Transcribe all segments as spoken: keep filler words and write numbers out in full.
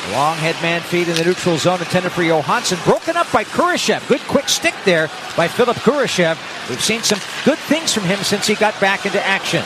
Long headman feed in the neutral zone intended for Johansson. Broken up by Kurashev. Good quick stick there by Philip Kurashev. We've seen some good things from him since he got back into action.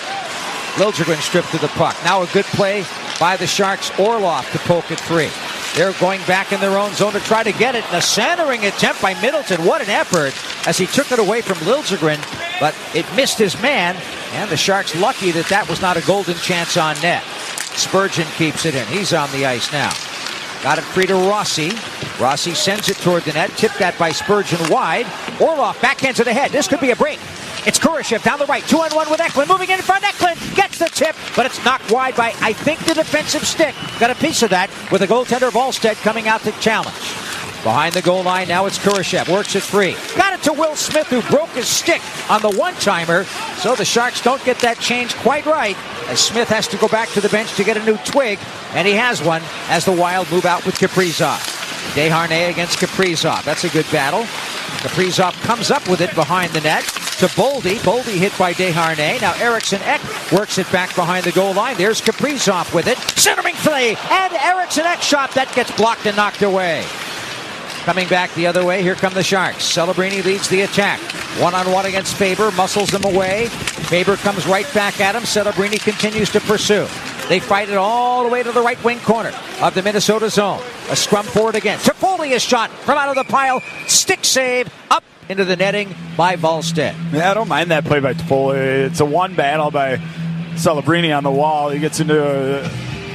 Liljegren stripped to the puck. Now a good play by the Sharks. Orlov to poke it free. They're going back in their own zone to try to get it. And a centering attempt by Middleton. What an effort as he took it away from Liljegren. But it missed his man. And the Sharks lucky that that was not a golden chance on net. Spurgeon keeps it in. He's on the ice now. Got it free to Rossi. Rossi sends it toward the net. Tipped that by Spurgeon wide. Orlov backhands it ahead. This could be a break. It's Kurashev down the right. Two on one with Eklund. Moving in front. Eklund gets the tip, but it's knocked wide by, I think, the defensive stick. Got a piece of that with the goaltender Volstead coming out to challenge. Behind the goal line, now it's Kurashev. Works it free. Got it to Will Smith, who broke his stick on the one-timer. So the Sharks don't get that change quite right, as Smith has to go back to the bench to get a new twig. And he has one as the Wild move out with Kaprizov. Desharnais against Kaprizov. That's a good battle. Kaprizov comes up with it behind the net to Boldy. Boldy hit by Desharnais. Now Eriksson Ek works it back behind the goal line. There's Kaprizov with it. Centering play. And Eriksson Ek shot. That gets blocked and knocked away. Coming back the other way, here come the Sharks. Celebrini leads the attack. One-on-one against Faber, muscles them away. Faber comes right back at him. Celebrini continues to pursue. They fight it all the way to the right wing corner of the Minnesota zone. A scrum forward again. Toffoli is shot from out of the pile. Stick save up into the netting by Volstead. Yeah, I don't mind that play by Toffoli. It's a one battle by Celebrini on the wall. He gets into a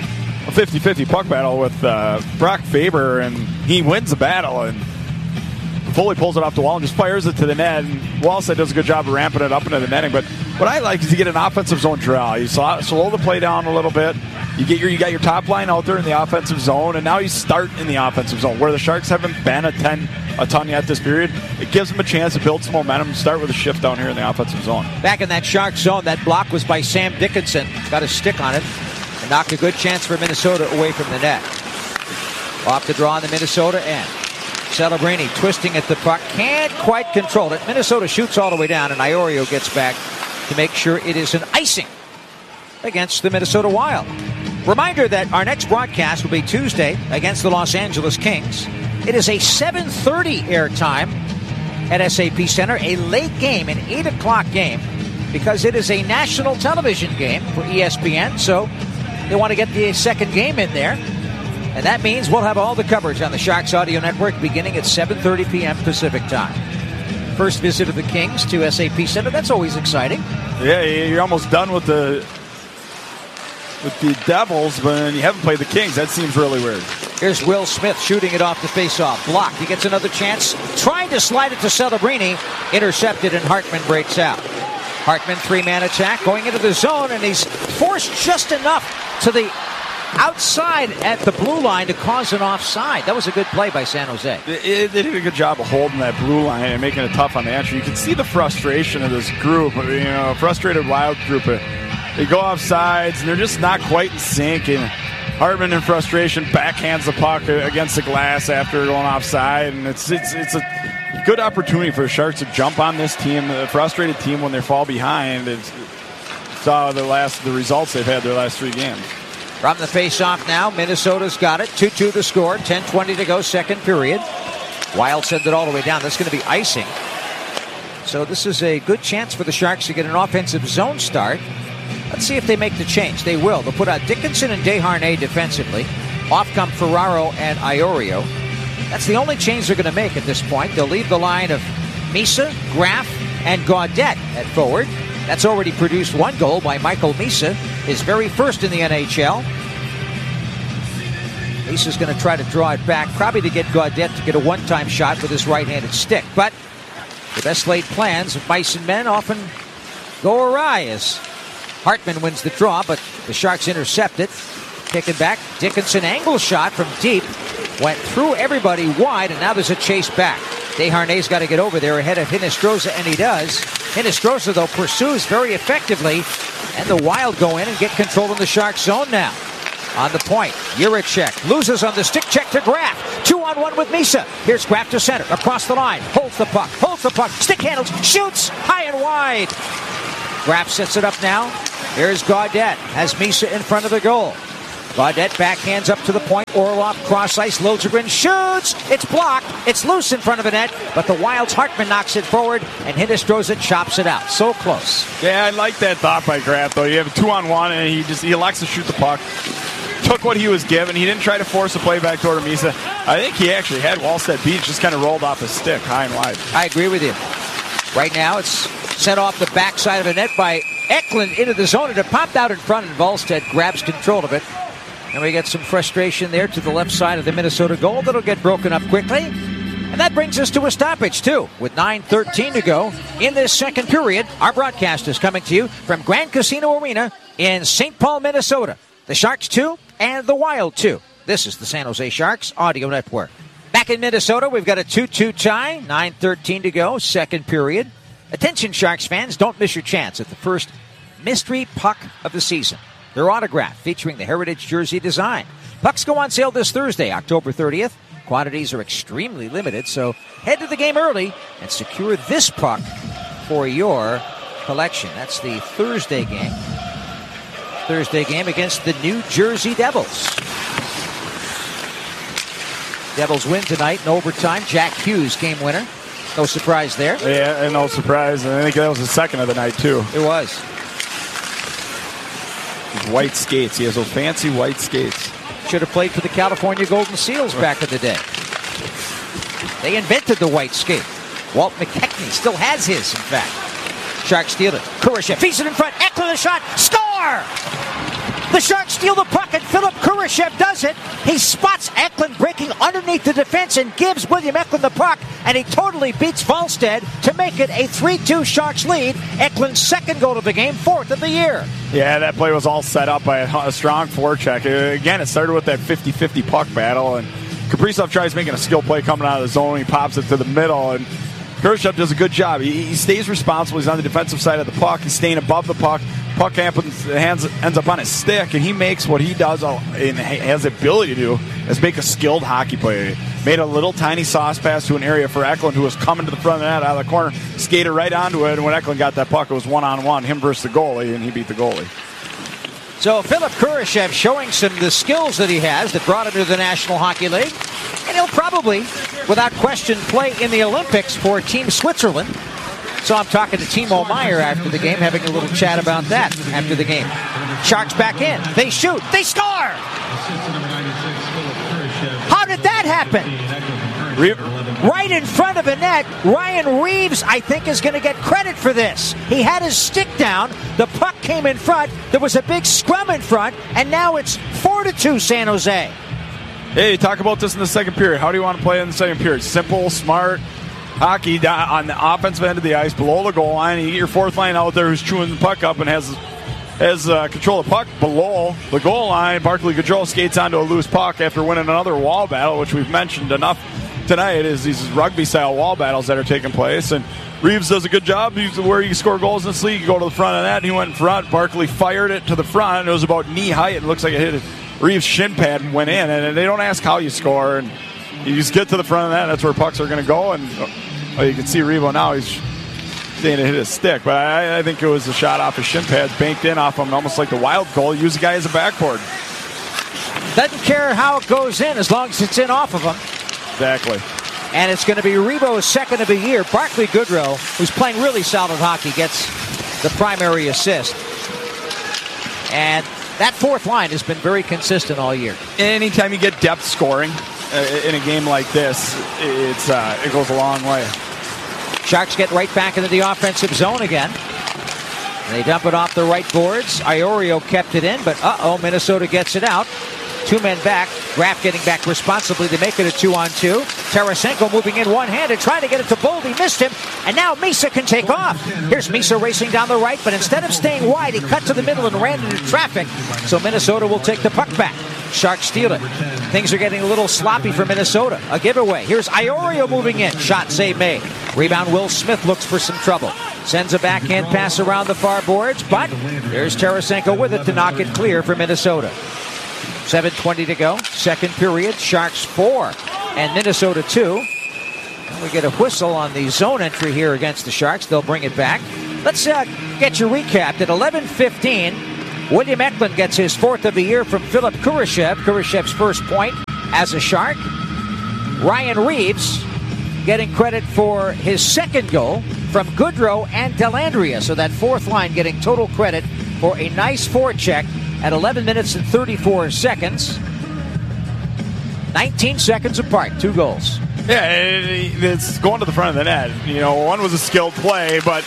a fifty-fifty puck battle with uh, Brock Faber, and he wins the battle, and Foley pulls it off the wall and just fires it to the net, and Wallstead does a good job of ramping it up into the netting. But what I like is you get an offensive zone draw. You slow the play down a little bit. You get your you got your top line out there in the offensive zone, and now you start in the offensive zone where the Sharks haven't been a ten a ton yet this period. It gives them a chance to build some momentum and start with a shift down here in the offensive zone. Back in that Sharks zone, that block was by Sam Dickinson. Got a stick on it. And knocked a good chance for Minnesota away from the net. Off the draw in the Minnesota end. Celebrini twisting at the puck. Can't quite control it. Minnesota shoots all the way down, and Iorio gets back to make sure it is an icing against the Minnesota Wild. Reminder that our next broadcast will be Tuesday against the Los Angeles Kings. It is a seven thirty airtime at S A P Center, a late game, an eight o'clock game, because it is a national television game for E S P N, so they want to get the second game in there. And that means we'll have all the coverage on the Sharks Audio Network beginning at seven thirty p.m. Pacific time. First visit of the Kings to S A P Center. That's always exciting. Yeah, you're almost done with the with the Devils, but you haven't played the Kings. That seems really weird. Here's Will Smith shooting it off the faceoff. Blocked. He gets another chance. Trying to slide it to Celebrini. Intercepted, and Hartman breaks out. Hartman, three-man attack, going into the zone, and he's forced just enough to the outside at the blue line to cause an offside. That was a good play by San Jose. They, they did a good job of holding that blue line and making it tough on the entry. You can see the frustration of this group, you know, frustrated Wild group. They go off sides, and they're just not quite in sync, and Hartman in frustration backhands the puck against the glass after going offside, and it's it's it's a good opportunity for the Sharks to jump on this team, a frustrated team when they fall behind. It's, saw the last the results they've had their last three games. From the face-off now, Minnesota's got it. two two to score, ten twenty to go, second period. Wild sent it all the way down. That's going to be icing. So this is a good chance for the Sharks to get an offensive zone start. Let's see if they make the change. They will. They'll put out Dickinson and Desharnais defensively. Off come Ferraro and Iorio. That's the only change they're going to make at this point. They'll leave the line of Misa, Graf, and Gaudette at forward. That's already produced one goal by Michael Misa, his very first in the N H L. Misa's going to try to draw it back, probably to get Gaudette to get a one-time shot with his right-handed stick. But the best laid plans of mice and men often go awry as Hartman wins the draw, but the Sharks intercept it. Kick it back. Dickinson angle shot from deep. Went through everybody wide, and now there's a chase back. Desharnais got to get over there ahead of Hinestroza, and he does. Hinestroza, though, pursues very effectively, and the Wild go in and get control of the Sharks zone now. On the point, Juracek loses on the stick check to Graf. Two on one with Misa. Here's Graf to center, across the line. Holds the puck, holds the puck, stick handles, shoots, high and wide. Graf sets it up now. Here's Gaudette, has Misa in front of the goal. Gaudette backhands up to the point. Orlov cross ice. Liljegren shoots. It's blocked. It's loose in front of the net. But the Wild's Hartman knocks it forward, and Hinostroza chops it out. So close. Yeah, I like that thought by Graf, though. You have a two-on-one, and he just he elects to shoot the puck. Took what he was given. He didn't try to force a play back toward Misa. I think he actually had Wallstedt beat. Just kind of rolled off his stick high and wide. I agree with you. Right now, it's sent off the backside of the net by Eklund into the zone, and it popped out in front, and Wallstedt grabs control of it. And we get some frustration there to the left side of the Minnesota goal. That'll get broken up quickly. And that brings us to a stoppage, too, with nine thirteen to go in this second period. Our broadcast is coming to you from Grand Casino Arena in Saint Paul, Minnesota. The Sharks two and the Wild two. This is the San Jose Sharks Audio Network. Back in Minnesota, we've got a two two tie, nine thirteen to go, second period. Attention, Sharks fans, don't miss your chance at the first mystery puck of the season. Their autograph featuring the Heritage jersey design. Pucks go on sale this Thursday, October thirtieth. Quantities are extremely limited, so head to the game early and secure this puck for your collection. That's the Thursday game. Thursday game against the New Jersey Devils. Devils win tonight in overtime. Jack Hughes, game winner. No surprise there. Yeah, and no surprise. I think that was the second of the night, too. It was. His white skates. He has those fancy white skates. Should have played for the California Golden Seals back in the day. They invented the white skate. Walt McKechnie still has his, in fact. Sharks steal it. Kurashev feeds it in front. Eklund a shot. Score! The Sharks steal the puck, and Philip Kurashev does it. He spots Eklund breaking underneath the defense and gives William Eklund the puck, and he totally beats Wallstedt to make it a three two Sharks lead. Eklund's second goal of the game, fourth of the year. Yeah, that play was all set up by a, a strong forecheck. Again, it started with that fifty-fifty puck battle, and Kaprizov tries making a skill play coming out of the zone. He pops it to the middle, and Kurashev does a good job. He, he stays responsible. He's on the defensive side of the puck. He's staying above the puck. Puck happens, hands, ends up on his stick, and he makes what he does and has the ability to do is make a skilled hockey play. Made a little tiny sauce pass to an area for Eklund, who was coming to the front of the net out of the corner, skated right onto it, and when Eklund got that puck, it was one-on-one, him versus the goalie, and he beat the goalie. So Philip Kurashev showing some of the skills that he has that brought him to the National Hockey League, and he'll probably, without question, play in the Olympics for Team Switzerland. So I'm talking to Timo Meier after the game, having a little chat about that after the game. Sharks back in. They shoot. They score! How did that happen? Re- right in front of the net. Ryan Reeves, I think, is going to get credit for this. He had his stick down. The puck came in front. There was a big scrum in front, and now it's four to two San Jose. Hey, talk about this in the second period. How do you want to play in the second period? Simple, smart hockey on the offensive end of the ice, below the goal line. You get your fourth line out there who's chewing the puck up and has has uh, control of the puck below the goal line. Barclay Goodrow skates onto a loose puck after winning another wall battle, which we've mentioned enough tonight, is these rugby-style wall battles that are taking place. And Reeves does a good job. He's where you score goals in this league. You go to the front of that, and he went in front. Barclay fired it to the front. It was about knee height. It looks like it hit Reeves' shin pad and went in. And they don't ask how you score. And you just get to the front of that. That's where pucks are going to go. And oh, you can see Revo now. He's saying it hit his stick. But I, I think it was a shot off his shin pads, banked in off him, almost like the Wild goal. Use the guy as a backboard. Doesn't care how it goes in as long as it's in off of him. Exactly. And it's going to be Revo's second of the year. Barclay Goodrow, who's playing really solid hockey, gets the primary assist. And that fourth line has been very consistent all year. Anytime you get depth scoring uh, in a game like this, it's uh, it goes a long way. Sharks get right back into the offensive zone again. They dump it off the right boards. Iorio kept it in, but uh-oh, Minnesota gets it out. Two men back. Graf getting back responsibly to make it a two-on-two. Tarasenko moving in one-handed, trying to get it to Boldy. Missed him, and now Misa can take off. Here's Misa racing down the right, but instead of staying wide, he cut to the middle and ran into traffic. So Minnesota will take the puck back. Sharks steal it. Things are getting a little sloppy for Minnesota. A giveaway. Here's Iorio moving in. Shot save made. Rebound, Will Smith looks for some trouble. Sends a backhand pass around the far boards, but there's Tarasenko with it to knock it clear for Minnesota. seven twenty to go. Second period. Sharks four and Minnesota two. And we get a whistle on the zone entry here against the Sharks. They'll bring it back. Let's uh, get you recapped. At eleven fifteen, William Eklund gets his fourth of the year from Philip Kurashev. Kurashev's first point as a Shark. Ryan Reeves getting credit for his second goal from Goodrow and Dellandrea. So that fourth line getting total credit for a nice forecheck at eleven minutes and thirty-four seconds. nineteen seconds apart, two goals. Yeah, it, it's going to the front of the net. You know, one was a skilled play, but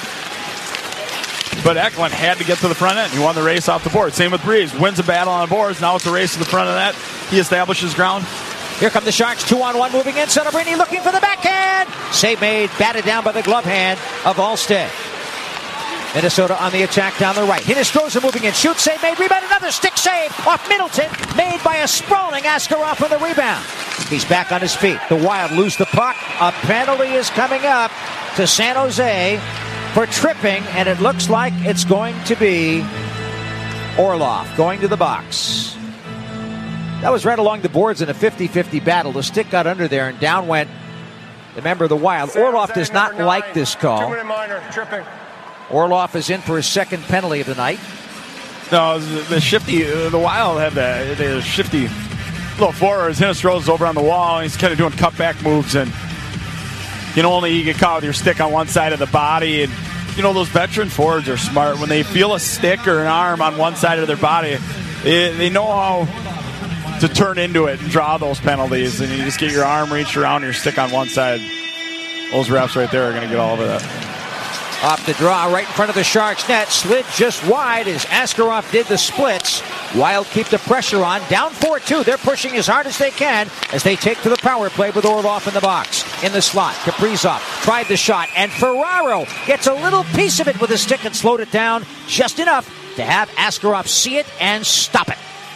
but Eklund had to get to the front end. He won the race off the board. Same with Reeves. Wins a battle on the boards. Now it's a race to the front of the net. He establishes ground. Here come the Sharks, two on one, moving in. Celebrini looking for the backhand. Save made, batted down by the glove hand of Alstead. Minnesota on the attack down the right. Hinostroza moving in, shoot, save made, rebound, another stick save off Middleton, made by a sprawling Askarov on the rebound. He's back on his feet. The Wild lose the puck. A penalty is coming up to San Jose for tripping, and it looks like it's going to be Orlov going to the box. That was right along the boards in a fifty-fifty battle. The stick got under there, and down went the member of the Wild. Orlov does not like this call. Orlov is in for his second penalty of the night. No, the shifty, the Wild have the, the shifty little forwards. Hinostroza's over on the wall, and he's kind of doing cutback moves, and you know, only you get caught with your stick on one side of the body. And you know, those veteran forwards are smart. When they feel a stick or an arm on one side of their body, they, they know how to turn into it and draw those penalties. And you just get your arm reached around your stick on one side. Those refs right there are going to get all of that. Off the draw, right in front of the Sharks' net. Slid just wide as Askarov did the splits. Wild keep the pressure on. Down four two. They're pushing as hard as they can as they take to the power play with Orlov in the box. In the slot, Kaprizov tried the shot, and Ferraro gets a little piece of it with a stick and slowed it down just enough to have Askarov see it and stop it.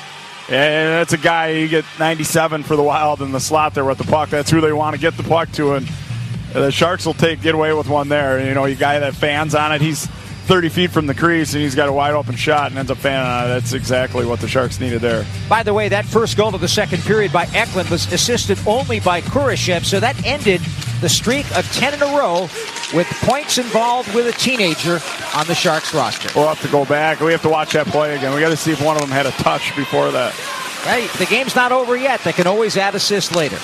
Yeah, that's a guy, you get ninety-seven for the Wild in the slot there with the puck. That's who they want to get the puck to, and the Sharks will take get away with one there. You know, you guy that fans on it, he's thirty feet from the crease, and he's got a wide open shot and ends up fanning on it. That's exactly what the Sharks needed there. By the way, that first goal of the second period by Eklund was assisted only by Kurashev, so that ended the streak of ten in a row with points involved with a teenager on the Sharks roster. We'll have to go back. We have to watch that play again. We got to see if one of them had a touch before that. Hey, the game's not over yet. They can always add assists later.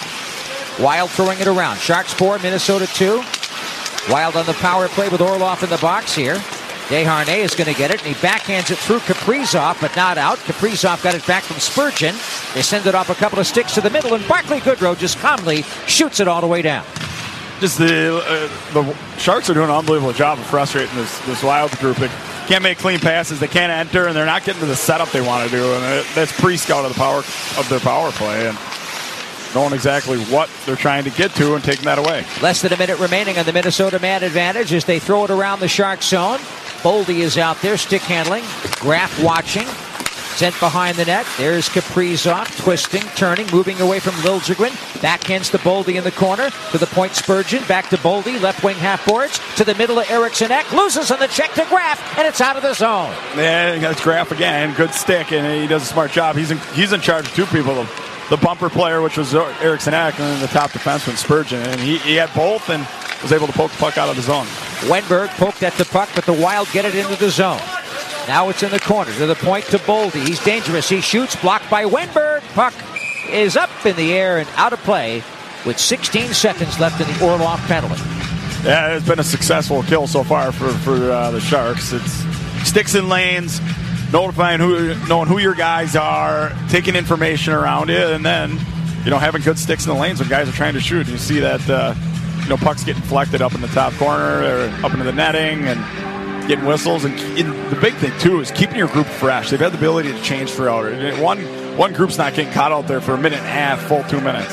Wild throwing it around. Sharks four, Minnesota two. Wild on the power play with Orlov in the box here. Desharnais is going to get it, and he backhands it through Kaprizov, but not out. Kaprizov got it back from Spurgeon. They send it off a couple of sticks to the middle, and Barclay Goodrow just calmly shoots it all the way down. Just the uh, the Sharks are doing an unbelievable job of frustrating this, this Wild group. They can't make clean passes. They can't enter, and they're not getting to the setup they want to do. And that's pre-scout of the power of their power play. And knowing exactly what they're trying to get to and taking that away. Less than a minute remaining on the Minnesota man advantage as they throw it around the Shark zone. Boldy is out there, stick handling. Graf watching. Sent behind the net. There's Kaprizov, twisting, turning, moving away from Liljegren. Backhands to Boldy in the corner. To the point, Spurgeon. Back to Boldy, left wing half boards. To the middle of Eriksson Ek. Loses on the check to Graf, and it's out of the zone. Yeah, that's Graf again. Good stick, and he does a smart job. He's in, he's in charge of two people. The bumper player, which was Eriksson Ek, and then the top defenseman, Spurgeon. And he, he had both and was able to poke the puck out of the zone. Wenberg poked at the puck, but the Wild get it into the zone. Now it's in the corner to the point to Boldy. He's dangerous. He shoots, blocked by Wenberg. Puck is up in the air and out of play with sixteen seconds left in the Orlov penalty. Yeah, it's been a successful kill so far for, for uh, the Sharks. It's sticks in lanes, notifying who, knowing who your guys are, taking information around it, and then, you know, having good sticks in the lanes when guys are trying to shoot. You see that, uh, you know, pucks getting deflected up in the top corner or up into the netting and getting whistles. And the big thing, too, is keeping your group fresh. They've had the ability to change throughout. One, one group's not getting caught out there for a minute and a half, full two minutes.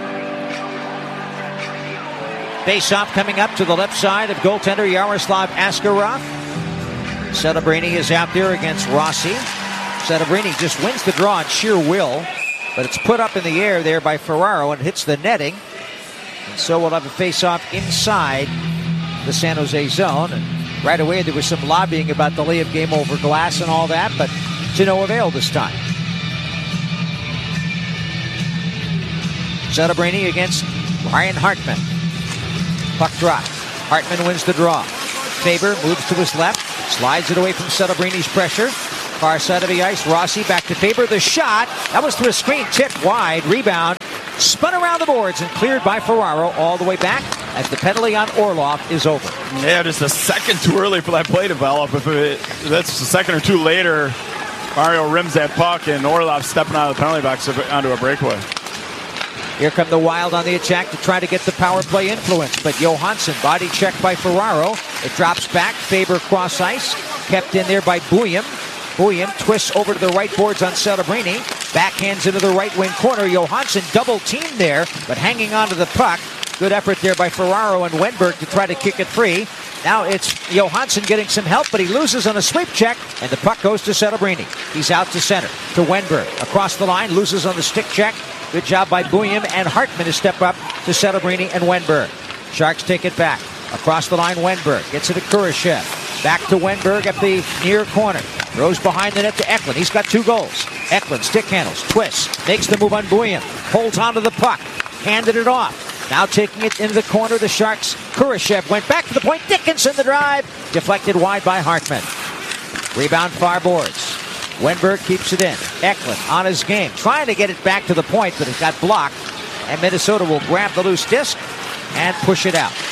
Face-off coming up to the left side of goaltender Yaroslav Askarov. Celebrini is out there against Rossi. Celebrini just wins the draw on sheer will, but it's put up in the air there by Ferraro and hits the netting. And so we'll have a face-off inside the San Jose zone. And right away there was some lobbying about the lay of game over glass and all that, but to no avail this time. Celebrini against Ryan Hartman. Puck drop. Hartman wins the draw. Faber moves to his left, slides it away from Celebrini's pressure. Far side of the ice, Rossi back to Faber. The shot, that was through a screen, tipped wide, rebound, spun around the boards and cleared by Ferraro all the way back as the penalty on Orlov is over. Yeah, just a second too early for that play to develop. If it, that's a second or two later, Mario rims that puck and Orlov stepping out of the penalty box onto a breakaway. Here come the Wild on the attack to try to get the power play influence, but Johansson body checked by Ferraro. It drops back, Faber cross ice, kept in there by Bouillon. Bouillon twists over to the right boards on Celebrini, backhands into the right wing corner. Johansson double teamed there, but hanging onto the puck. Good effort there by Ferraro and Wenberg to try to kick it free. Now it's Johansson getting some help, but he loses on a sweep check, and the puck goes to Celebrini. He's out to center, to Wenberg. Across the line, loses on the stick check. Good job by Bouillon and Hartman to step up to Celebrini and Wenberg. Sharks take it back. Across the line, Wenberg gets it to Kurashev. Back to Wenberg at the near corner. Throws behind the net to Eklund. He's got two goals. Eklund stick handles, twists, makes the move on Bouillon. Holds onto the puck. Handed it off. Now taking it into the corner, the Sharks. Kurashev went back to the point. Dickinson the drive. Deflected wide by Hartman. Rebound far boards. Wenberg keeps it in. Eklund on his game. Trying to get it back to the point, but it got blocked. And Minnesota will grab the loose disc and push it out.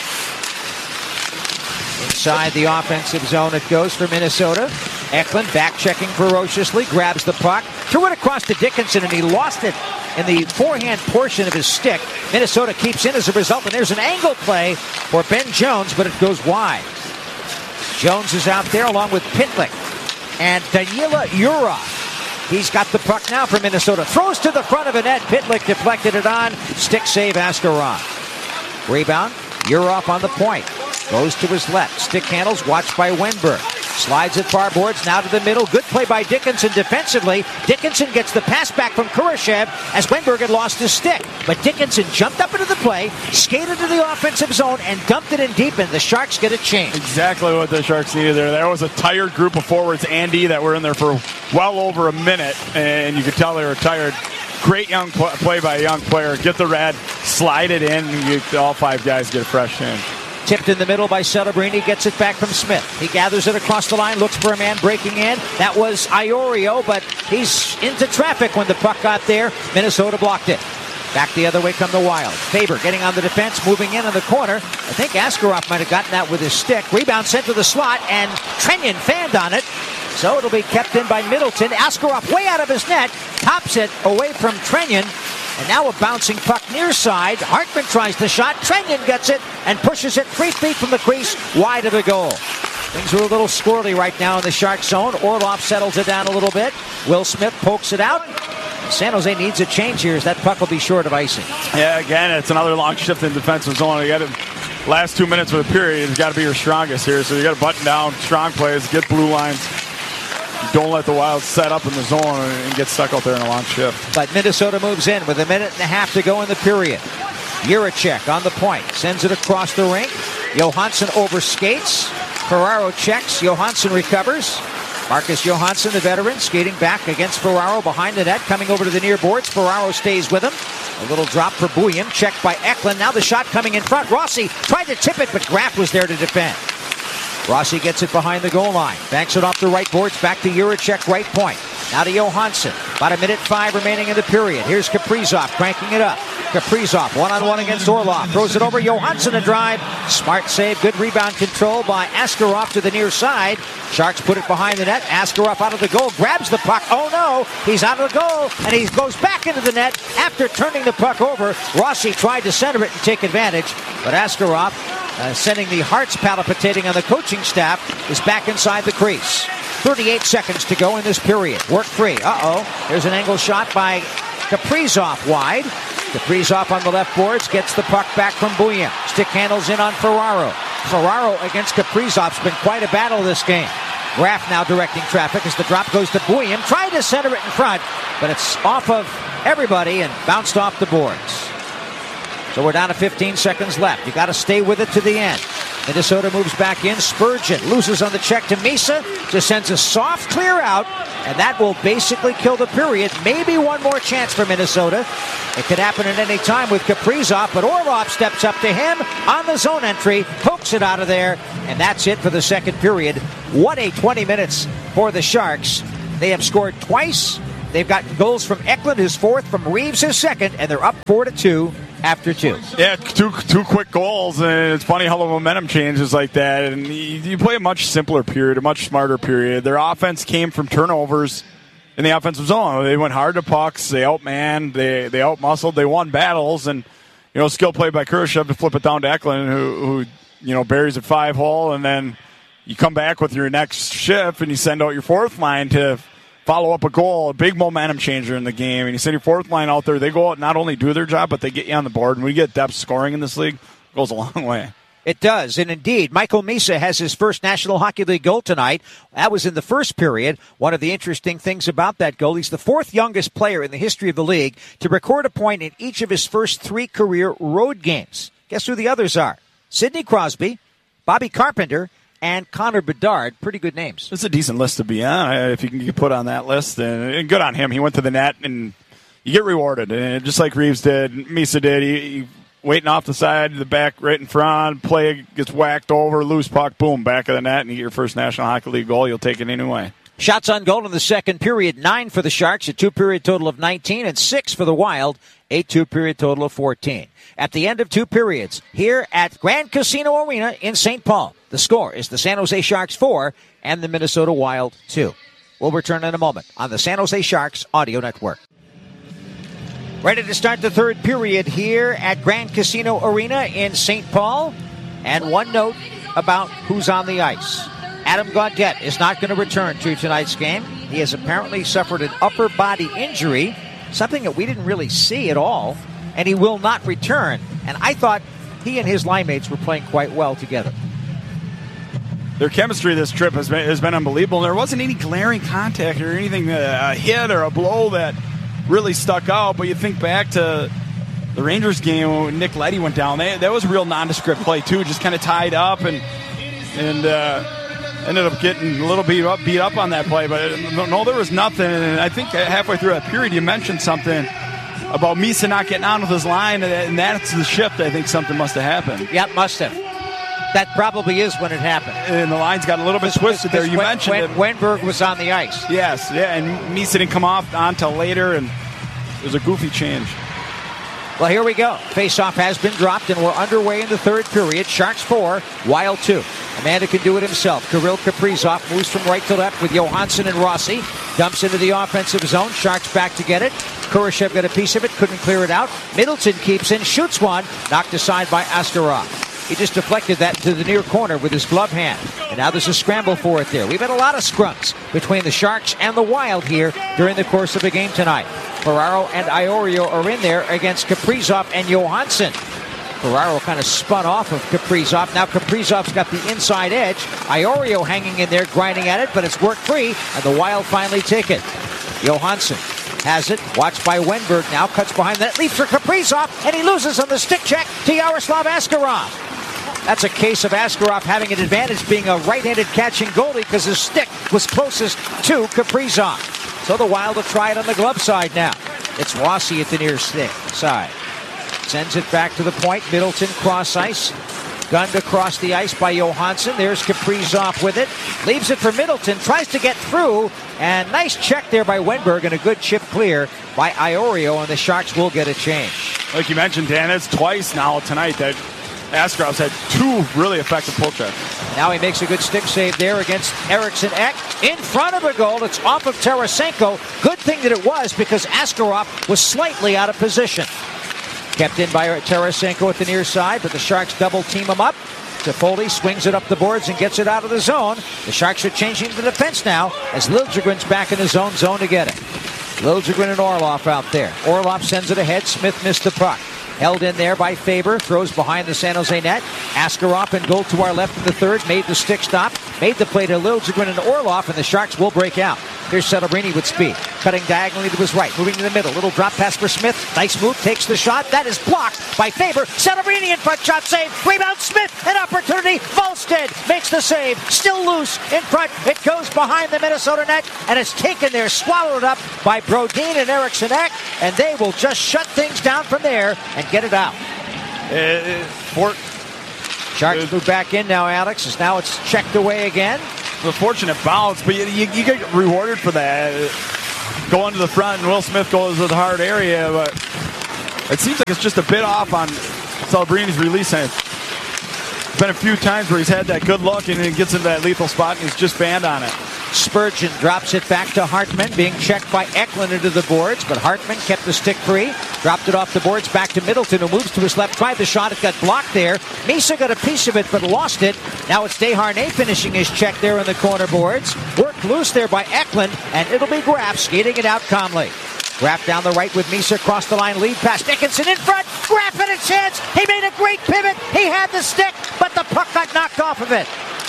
Inside the offensive zone it goes for Minnesota. Eklund back checking ferociously. Grabs the puck. Threw it across to Dickinson, and he lost it in the forehand portion of his stick. Minnesota keeps in as a result, and there's an angle play for Ben Jones, but it goes wide. Jones is out there along with Pitlick and Danila Yurov. He's got the puck now for Minnesota. Throws to the front of the net. Pitlick deflected it on. Stick save Askarov. Rebound. Yurov on the point. Goes to his left. Stick handles watched by Wenberg. Slides it far boards, now to the middle. Good play by Dickinson defensively. Dickinson gets the pass back from Kurashev as Wenberg had lost his stick. But Dickinson jumped up into the play, skated to the offensive zone, and dumped it in deep, and the Sharks get a change. Exactly what the Sharks needed there. There was a tired group of forwards, Andy, that were in there for well over a minute, and you could tell they were tired. Great young pl- play by a young player. Get the red, slide it in, and you, all five guys get a fresh in. Tipped in the middle by Celebrini, gets it back from Smith. He gathers it across the line, looks for a man breaking in. That was Iorio, but he's into traffic when the puck got there. Minnesota blocked it. Back the other way come the Wild. Faber getting on the defense, moving in on the corner. I think Askarov might have gotten that with his stick. Rebound sent to the slot, and Trenyon fanned on it. So it'll be kept in by Middleton. Askarov way out of his net, tops it away from Trenyon. And now a bouncing puck near side. Hartman tries the shot. Trenyon gets it and pushes it three feet from the crease, wide of the goal. Things are a little squirrely right now in the Shark zone. Orlov settles it down a little bit. Will Smith pokes it out. San Jose needs a change here as that puck will be short of icing. Yeah, again, it's another long shift in defensive zone. You got to, last two minutes of the period has got to be your strongest here. So you got to button down strong plays, get blue lines. Don't let the Wild set up in the zone and get stuck out there in a long shift. But Minnesota moves in with a minute and a half to go in the period. Jiricek on the point. Sends it across the rink. Johansson overskates. Ferraro checks. Johansson recovers. Marcus Johansson, the veteran, skating back against Ferraro behind the net. Coming over to the near boards. Ferraro stays with him. A little drop for Bouillon. Checked by Eklund. Now the shot coming in front. Rossi tried to tip it, but Graff was there to defend. Rossi gets it behind the goal line. Banks it off the right boards. Back to Jiricek, right point. Now to Johansson. About a minute five remaining in the period. Here's Kaprizov cranking it up. Kaprizov one-on-one against Orlov. Throws it over. Johansson a drive. Smart save. Good rebound control by Askarov to the near side. Sharks put it behind the net. Askarov out of the goal. Grabs the puck. Oh no. He's out of the goal. And he goes back into the net after turning the puck over. Rossi tried to center it and take advantage. But Askarov, uh, sending the hearts palpitating on the coaching staff, is back inside the crease. thirty-eight seconds to go in this period. Work free. Uh-oh. There's an angle shot by Kaprizov wide. Kaprizov on the left boards gets the puck back from Bouillon. Stick handles in on Ferraro. Ferraro against Kaprizov. It's been quite a battle this game. Graff now directing traffic as the drop goes to Bouillon. Tried to center it in front, but it's off of everybody and bounced off the boards. So we're down to fifteen seconds left. You got to stay with it to the end. Minnesota moves back in. Spurgeon loses on the check to Misa. Just sends a soft clear out, and that will basically kill the period. Maybe one more chance for Minnesota. It could happen at any time with Kaprizov, but Orlov steps up to him on the zone entry, pokes it out of there, and that's it for the second period. What a twenty minutes for the Sharks. They have scored twice. They've gotten goals from Eklund, his fourth, from Reeves, his second, and they're up four to two after two. Yeah, two two quick goals, and it's funny how the momentum changes like that. And you, you play a much simpler period, a much smarter period. Their offense came from turnovers in the offensive zone. They went hard to pucks. They outmanned. They they outmuscled. They won battles, and you know, skill play by Kurashev to flip it down to Eklund, who who you know buries a five hole, and then you come back with your next shift, and you send out your fourth line to follow up a goal, a big momentum changer in the game. And you send your fourth line out there, they go out and not only do their job, but they get you on the board. And we get depth scoring in this league, it goes a long way. It does, and indeed, Michael Misa has his first National Hockey League goal tonight. That was in the first period. One of the interesting things about that goal, he's the fourth youngest player in the history of the league to record a point in each of his first three career road games. Guess who the others are? Sidney Crosby, Bobby Carpenter, and Connor Bedard. Pretty good names. It's a decent list to be on, if you can get put on that list. And good on him. He went to the net, and you get rewarded. And just like Reeves did, Misa did, he, he waiting off the side, the back right in front, play gets whacked over, loose puck, boom, back of the net, and you get your first National Hockey League goal. You'll take it anyway. Shots on goal in the second period, nine for the Sharks, a two-period total of nineteen, and six for the Wild, a two-period total of fourteen. At the end of two periods, here at Grand Casino Arena in Saint Paul, the score is the San Jose Sharks four and the Minnesota Wild two. We'll return in a moment on the San Jose Sharks Audio Network. Ready to start the third period here at Grand Casino Arena in Saint Paul. And one note about who's on the ice. Adam Gaudette is not going to return to tonight's game. He has apparently suffered an upper body injury, something that we didn't really see at all, and he will not return. And I thought he and his line mates were playing quite well together. Their chemistry this trip has been, has been unbelievable. There wasn't any glaring contact or anything, a hit or a blow that really stuck out. But you think back to the Rangers game when Nick Leddy went down. They, that was a real nondescript play, too, just kind of tied up and and uh, ended up getting a little beat up, beat up on that play. But no, there was nothing. And I think halfway through that period, you mentioned something about Misa not getting on with his line, and that's the shift. I think something must have happened. Yep, must have. That probably is when it happened. And the lines got a little bit twisted there. You when, mentioned when, it. Wenberg was on the ice. Yes, yeah, and Misa didn't come off until later, and it was a goofy change. Well, here we go. Face-off has been dropped, and we're underway in the third period. Sharks four, Wild two. Amanda can do it himself. Kirill Kaprizov moves from right to left with Johansson and Rossi. Dumps into the offensive zone. Sharks back to get it. Kurashev got a piece of it, couldn't clear it out. Middleton keeps in, shoots one, knocked aside by Askarov. He just deflected that to the near corner with his glove hand. And now there's a scramble for it there. We've had a lot of scrums between the Sharks and the Wild here during the course of the game tonight. Ferraro and Iorio are in there against Kaprizov and Johansson. Ferraro kind of spun off of Kaprizov. Now Kaprizov's got the inside edge. Iorio hanging in there, grinding at it, but it's work free, and the Wild finally take it. Johansson has it, watched by Wenberg now, cuts behind that, leaps for Kaprizov, and he loses on the stick check to Yaroslav Askarov. That's a case of Askarov having an advantage being a right-handed catching goalie because his stick was closest to Kaprizov. So the Wild will try it on the glove side now. It's Rossi at the near stick side. Sends it back to the point. Middleton cross ice. Gunned across the ice by Johansson. There's Kaprizov with it. Leaves it for Middleton. Tries to get through. And nice check there by Wenberg and a good chip clear by Iorio. And the Sharks will get a change. Like you mentioned, Dan, it's twice now tonight that Askarov's had two really effective pull checks. Now he makes a good stick save there against Eriksson Ek. In front of the goal, it's off of Tarasenko. Good thing that it was because Askarov was slightly out of position. Kept in by Tarasenko at the near side, but the Sharks double team him up. Toffoli swings it up the boards and gets it out of the zone. The Sharks are changing the defense now as Liljegren's back in his own zone to get it. Liljegren and Orlov out there. Orlov sends it ahead. Smith missed the puck. Held in there by Faber, throws behind the San Jose net. Askarov and goal to our left in the third, made the stick stop, made the play to Liljegren and Orlov, and the Sharks will break out. Here's Celebrini with speed, cutting diagonally to his right, moving to the middle. Little drop pass for Smith. Nice move, takes the shot. That is blocked by Faber. Celebrini in front, shot save. Rebound Smith, an opportunity. Volstead makes the save. Still loose in front. It goes behind the Minnesota net, and it's taken there, swallowed up by Brodin and Eriksson Ek, and they will just shut things down from there and get it out. Uh, Fort. Sharks move back in now, Alex, as now it's checked away again. a fortunate bounce, but you, you, you get rewarded for that. Going to the front, and Will Smith goes to the hard area, but it seems like it's just a bit off on Celebrini's release. There's been a few times where he's had that good look, and then he gets into that lethal spot, and he's just banned on it. Spurgeon drops it back to Hartman, being checked by Eklund into the boards, but Hartman kept the stick free, dropped it off the boards back to Middleton, who moves to his left, tried the shot, it got blocked there. Misa got a piece of it, but lost it. Now it's Desharnais finishing his check there in the corner boards. Worked loose there by Eklund, and it'll be Graf skating it out calmly. Graf down the right with Misa, across the line, lead pass. Dickinson in front. Graf had a chance. He made a great pivot. He had the stick, but the puck got knocked off of it.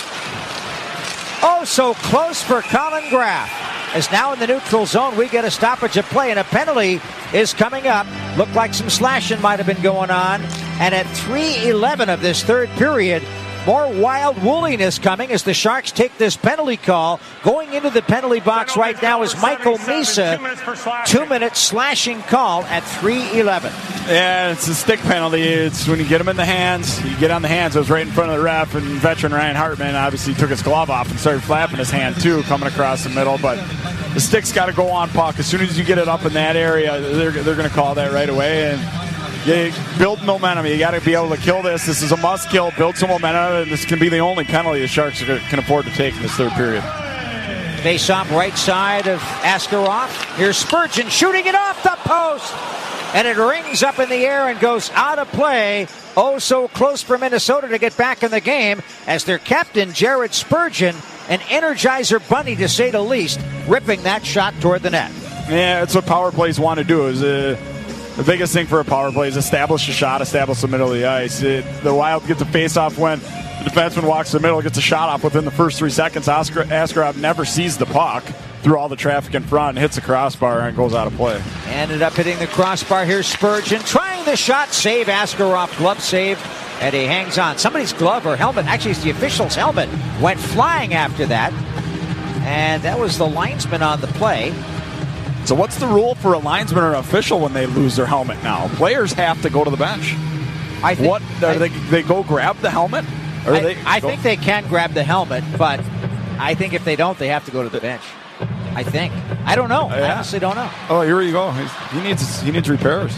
Oh, so close for Colin Graf. As now in the neutral zone, we get a stoppage of play, and a penalty is coming up. Looked like some slashing might have been going on. And at three eleven of this third period, more wild wooliness coming as the Sharks take this penalty call. Going into the penalty box right now is Michael Misa. Two-minute slashing call at three eleven. Yeah, it's a stick penalty. It's when you get him in the hands, you get on the hands. It was right in front of the ref, and veteran Ryan Hartman obviously took his glove off and started flapping his hand too, coming across the middle. But the stick's got to go on puck. As soon as you get it up in that area, they're, they're going to call that right away. And you build momentum. You got to be able to kill this. This is a must-kill. Build some momentum, and this can be the only penalty the Sharks can afford to take in this third period. Face-off right side of Askarov. Here's Spurgeon shooting it off the post. And it rings up in the air and goes out of play. Oh, so close for Minnesota to get back in the game as their captain, Jared Spurgeon, an Energizer bunny to say the least, ripping that shot toward the net. Yeah, that's what power plays want to do. Is uh, the biggest thing for a power play is establish a shot, establish the middle of the ice. It, the Wild gets a face-off when the defenseman walks to the middle, gets a shot off within the first three seconds. Oscar, Askarov never sees the puck through all the traffic in front, hits the crossbar, and goes out of play. Ended up hitting the crossbar. Here's Spurgeon trying the shot, save. Askarov glove save, and he hangs on. Somebody's glove or helmet, actually it's the official's helmet, went flying after that, and that was the linesman on the play. So what's the rule for a linesman or an official when they lose their helmet now? Players have to go to the bench. I think, what are I, they? They go grab the helmet? Or I, they I go? think they can grab the helmet, but I think if they don't, they have to go to the bench. I think. I don't know. Yeah. I honestly don't know. Oh, here you go. He's, he needs he needs repairs.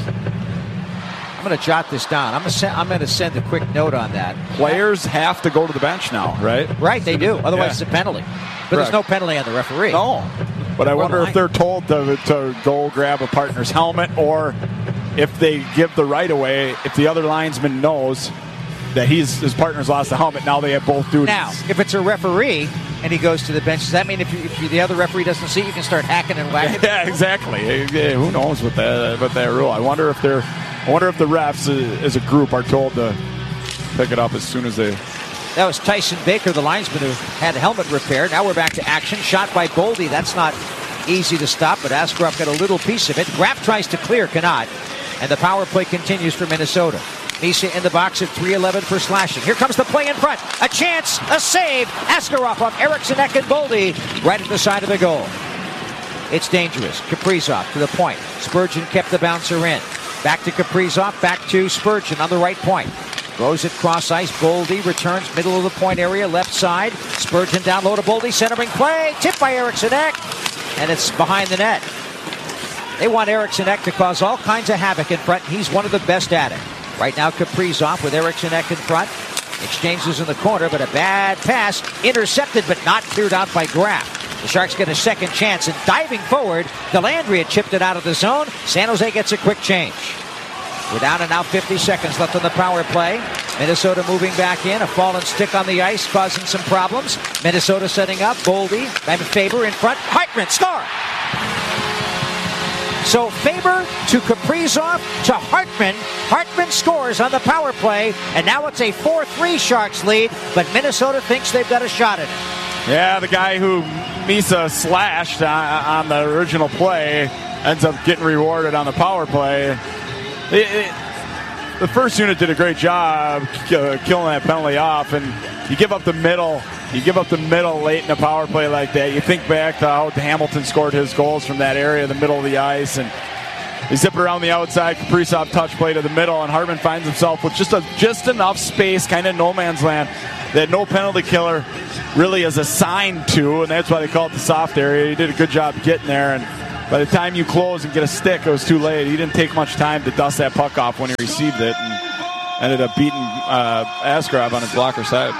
I'm going to jot this down. I'm going to send, I'm going to send a quick note on that. Players have to go to the bench now, right? Right, they do. Otherwise, Yeah. it's a penalty. But Correct. there's no penalty on the referee. No. But I Or wonder the if they're told to, to go grab a partner's helmet, or if they give the right away, if the other linesman knows that he's his partner's lost the helmet, now they have both duties. Now, if it's a referee and he goes to the bench, does that mean if, you, if you, the other referee doesn't see, you can start hacking and whacking? Yeah, exactly. Yeah, who knows what that about that rule? I wonder if they're. I wonder if the refs, uh, as a group, are told to pick it up as soon as they. That was Tyson Baker, the linesman, who had a helmet repair. Now we're back to action. Shot by Boldy. That's not easy to stop, but Askarov got a little piece of it. Graf tries to clear, cannot. And the power play continues for Minnesota. Misa in the box at three eleven for slashing. Here comes the play in front. A chance, a save. Askarov off Eriksson Ek and Boldy right at the side of the goal. It's dangerous. Kaprizov to the point. Spurgeon kept the bouncer in. Back to Kaprizov, back to Spurgeon on the right point. Throws it cross ice. Boldy returns middle of the point area, left side. Spurgeon down low to Boldy, centering play. Tipped by Eriksson Ek, and it's behind the net. They want Eriksson Ek to cause all kinds of havoc in front. He's one of the best at it. Right now, Kaprizov with Eriksson Ek in front. Exchanges in the corner, but a bad pass. Intercepted, but not cleared out by Graf. The Sharks get a second chance, and diving forward, Delandria chipped it out of the zone. San Jose gets a quick change. We're down and now fifty seconds left on the power play. Minnesota moving back in. A fallen stick on the ice causing some problems. Minnesota setting up. Boldy, Faber in front. Hartman, score! So Faber to Kaprizov to Hartman. Hartman scores on the power play, and now it's a four three Sharks lead, but Minnesota thinks they've got a shot at it. Yeah, the guy who Misa slashed on, on the original play ends up getting rewarded on the power play. It, it, the first unit did a great job uh, killing that penalty off, and you give up the middle. You give up the middle late in a power play like that. You think back to how Hamilton scored his goals from that area, the middle of the ice, and They zip it around the outside. Kaprizov touch play to the middle, and Hartman finds himself with just a, just enough space, kind of no man's land, that no penalty killer really is assigned to, and that's why they call it the soft area. He did a good job getting there, and by the time you close and get a stick, it was too late. He didn't take much time to dust that puck off when he received it, and ended up beating uh, Askarov on his blocker side.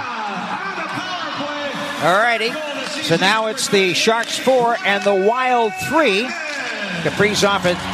All righty. So now it's the Sharks four and the Wild three. Kaprizov and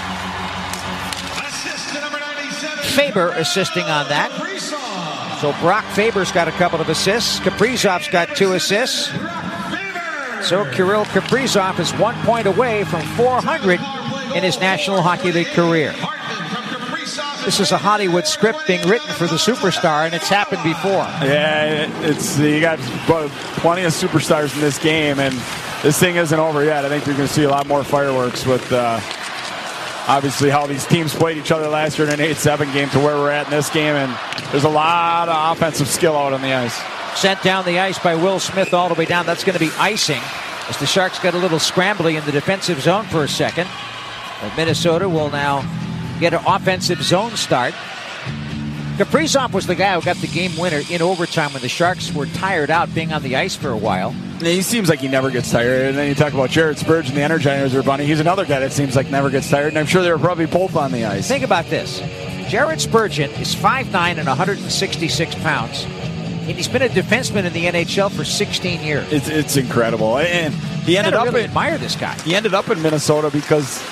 Faber assisting on that. So Brock Faber's got a couple of assists. Kaprizov's got two assists. So Kirill Kaprizov is one point away from four hundred in his National Hockey League career. This is a Hollywood script being written for the superstar, and it's happened before. Yeah, it's you got plenty of superstars in this game, and this thing isn't over yet. I think you're going to see a lot more fireworks with uh, obviously how these teams played each other last year in an eight seven game to where we're at in this game, and there's a lot of offensive skill out on the ice. Sent down the ice by Will Smith all the way down. That's going to be icing as the Sharks get a little scrambly in the defensive zone for a second. But Minnesota will now get an offensive zone start. Kaprizov was the guy who got the game winner in overtime when the Sharks were tired out being on the ice for a while. Yeah, he seems like he never gets tired. And then you talk about Jared Spurgeon, the Energizer Bunny. He's another guy that seems like never gets tired, and I'm sure they were probably both on the ice. Think about this. Jared Spurgeon is five nine and one hundred sixty-six pounds. And he's been a defenseman in the N H L for sixteen years. It's, it's incredible. And he ended up really in, admire this guy. He ended up in Minnesota because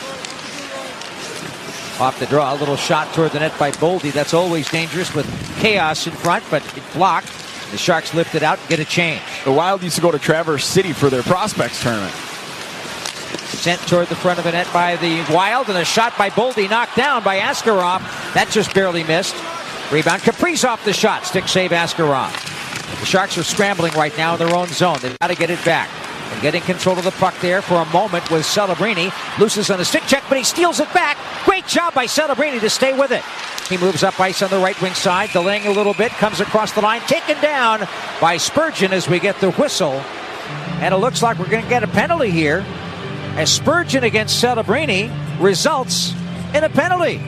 off the draw, a little shot toward the net by Boldy. That's always dangerous with chaos in front, but it blocked. The Sharks lift it out and get a change. The Wild used to go to Traverse City for their prospects tournament. Sent toward the front of the net by the Wild, and a shot by Boldy knocked down by Askarov. That just barely missed. Rebound, Kaprizov the shot. Stick save Askarov. The Sharks are scrambling right now in their own zone. They've got to get it back. And getting control of the puck there for a moment was Celebrini. Loses on a stick check, but he steals it back. Great job by Celebrini to stay with it. He moves up ice on the right wing side, delaying a little bit, comes across the line, taken down by Spurgeon as we get the whistle. And it looks like we're going to get a penalty here, as Spurgeon against Celebrini results in a penalty.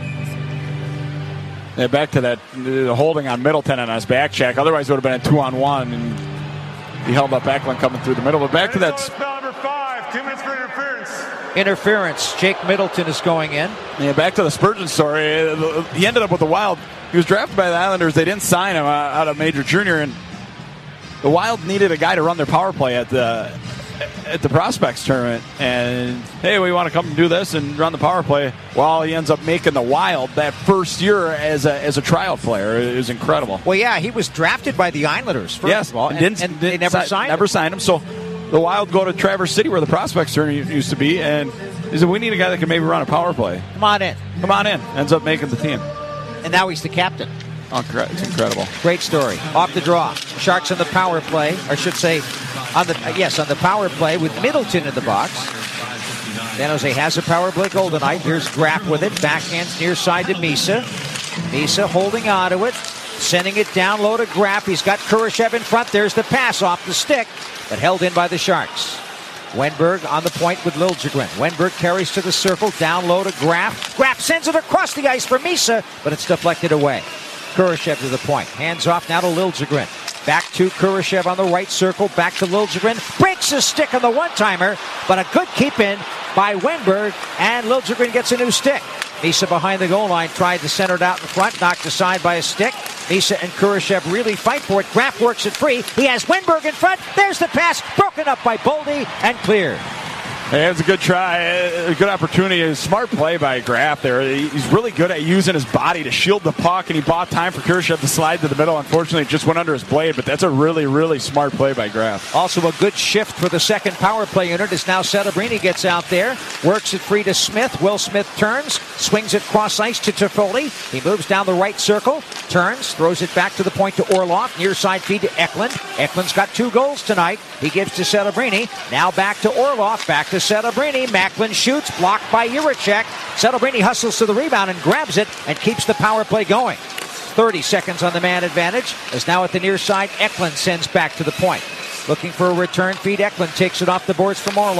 Yeah, back to that uh, holding on Middleton on his back check. Otherwise, it would have been a two-on-one, and he held up Eklund coming through the middle. But back to that. Number five, two minutes for interference. Interference. Jake Middleton is going in. Yeah, back to the Spurgeon story. He ended up with the Wild. He was drafted by the Islanders. They didn't sign him out of Major Junior, and the Wild needed a guy to run their power play at the at the prospects tournament. And hey, we want to come and do this and run the power play. Well, he ends up making the Wild that first year as a as a tryout player. It was incredible. Well, yeah, he was drafted by the Islanders first yes, of all, and, and, didn't, and didn't they never si- signed never him. signed him. So the Wild go to Traverse City where the prospects tournament used to be, and he said, we need a guy that can maybe run a power play. Come on in. Come on in. Ends up making the team. And now he's the captain. Oh, correct. It's incredible. Great story. Off the draw. Sharks on the power play, or I should say, on the uh, yes, on the power play with Middleton in the box. San Jose has a power play goal tonight. Here's Graff with it. Backhands near side to Misa. Misa holding on to it. Sending it down low to Graff. He's got Kurashev in front. There's the pass off the stick, but held in by the Sharks. Wenberg on the point with Liljegren. Wenberg carries to the circle. Down low to Graff. Graff sends it across the ice for Misa, but it's deflected away. Kurashev to the point. Hands off now to Liljegren. Back to Kurashev on the right circle. Back to Liljegren. Breaks his stick on the one-timer, but a good keep in by Wenberg, and Liljegren gets a new stick. Misa behind the goal line tried to center it out in front, knocked aside by a stick. Misa and Kurashev really fight for it. Graff works it free. He has Wenberg in front. There's the pass, broken up by Boldy and cleared. Hey, it was a good try, a good opportunity. A smart play by Graff there. He's really good at using his body to shield the puck, and he bought time for Kurashev to slide to the middle. Unfortunately, it just went under his blade, but that's a really, really smart play by Graff. Also a good shift for the second power play unit as now Celebrini gets out there, works it free to Smith. Will Smith turns, swings it cross ice to Toffoli. He moves down the right circle, turns, throws it back to the point to Orlov. Near side feed to Eklund. Eklund's got two goals tonight. He gives to Celebrini. Now back to Orlov, back to Celebrini. Macklin shoots, blocked by Jiricek. Celebrini hustles to the rebound and grabs it and keeps the power play going. thirty seconds on the man advantage, as now at the near side, Eklund sends back to the point. Looking for a return feed, Eklund takes it off the boards from Orlov.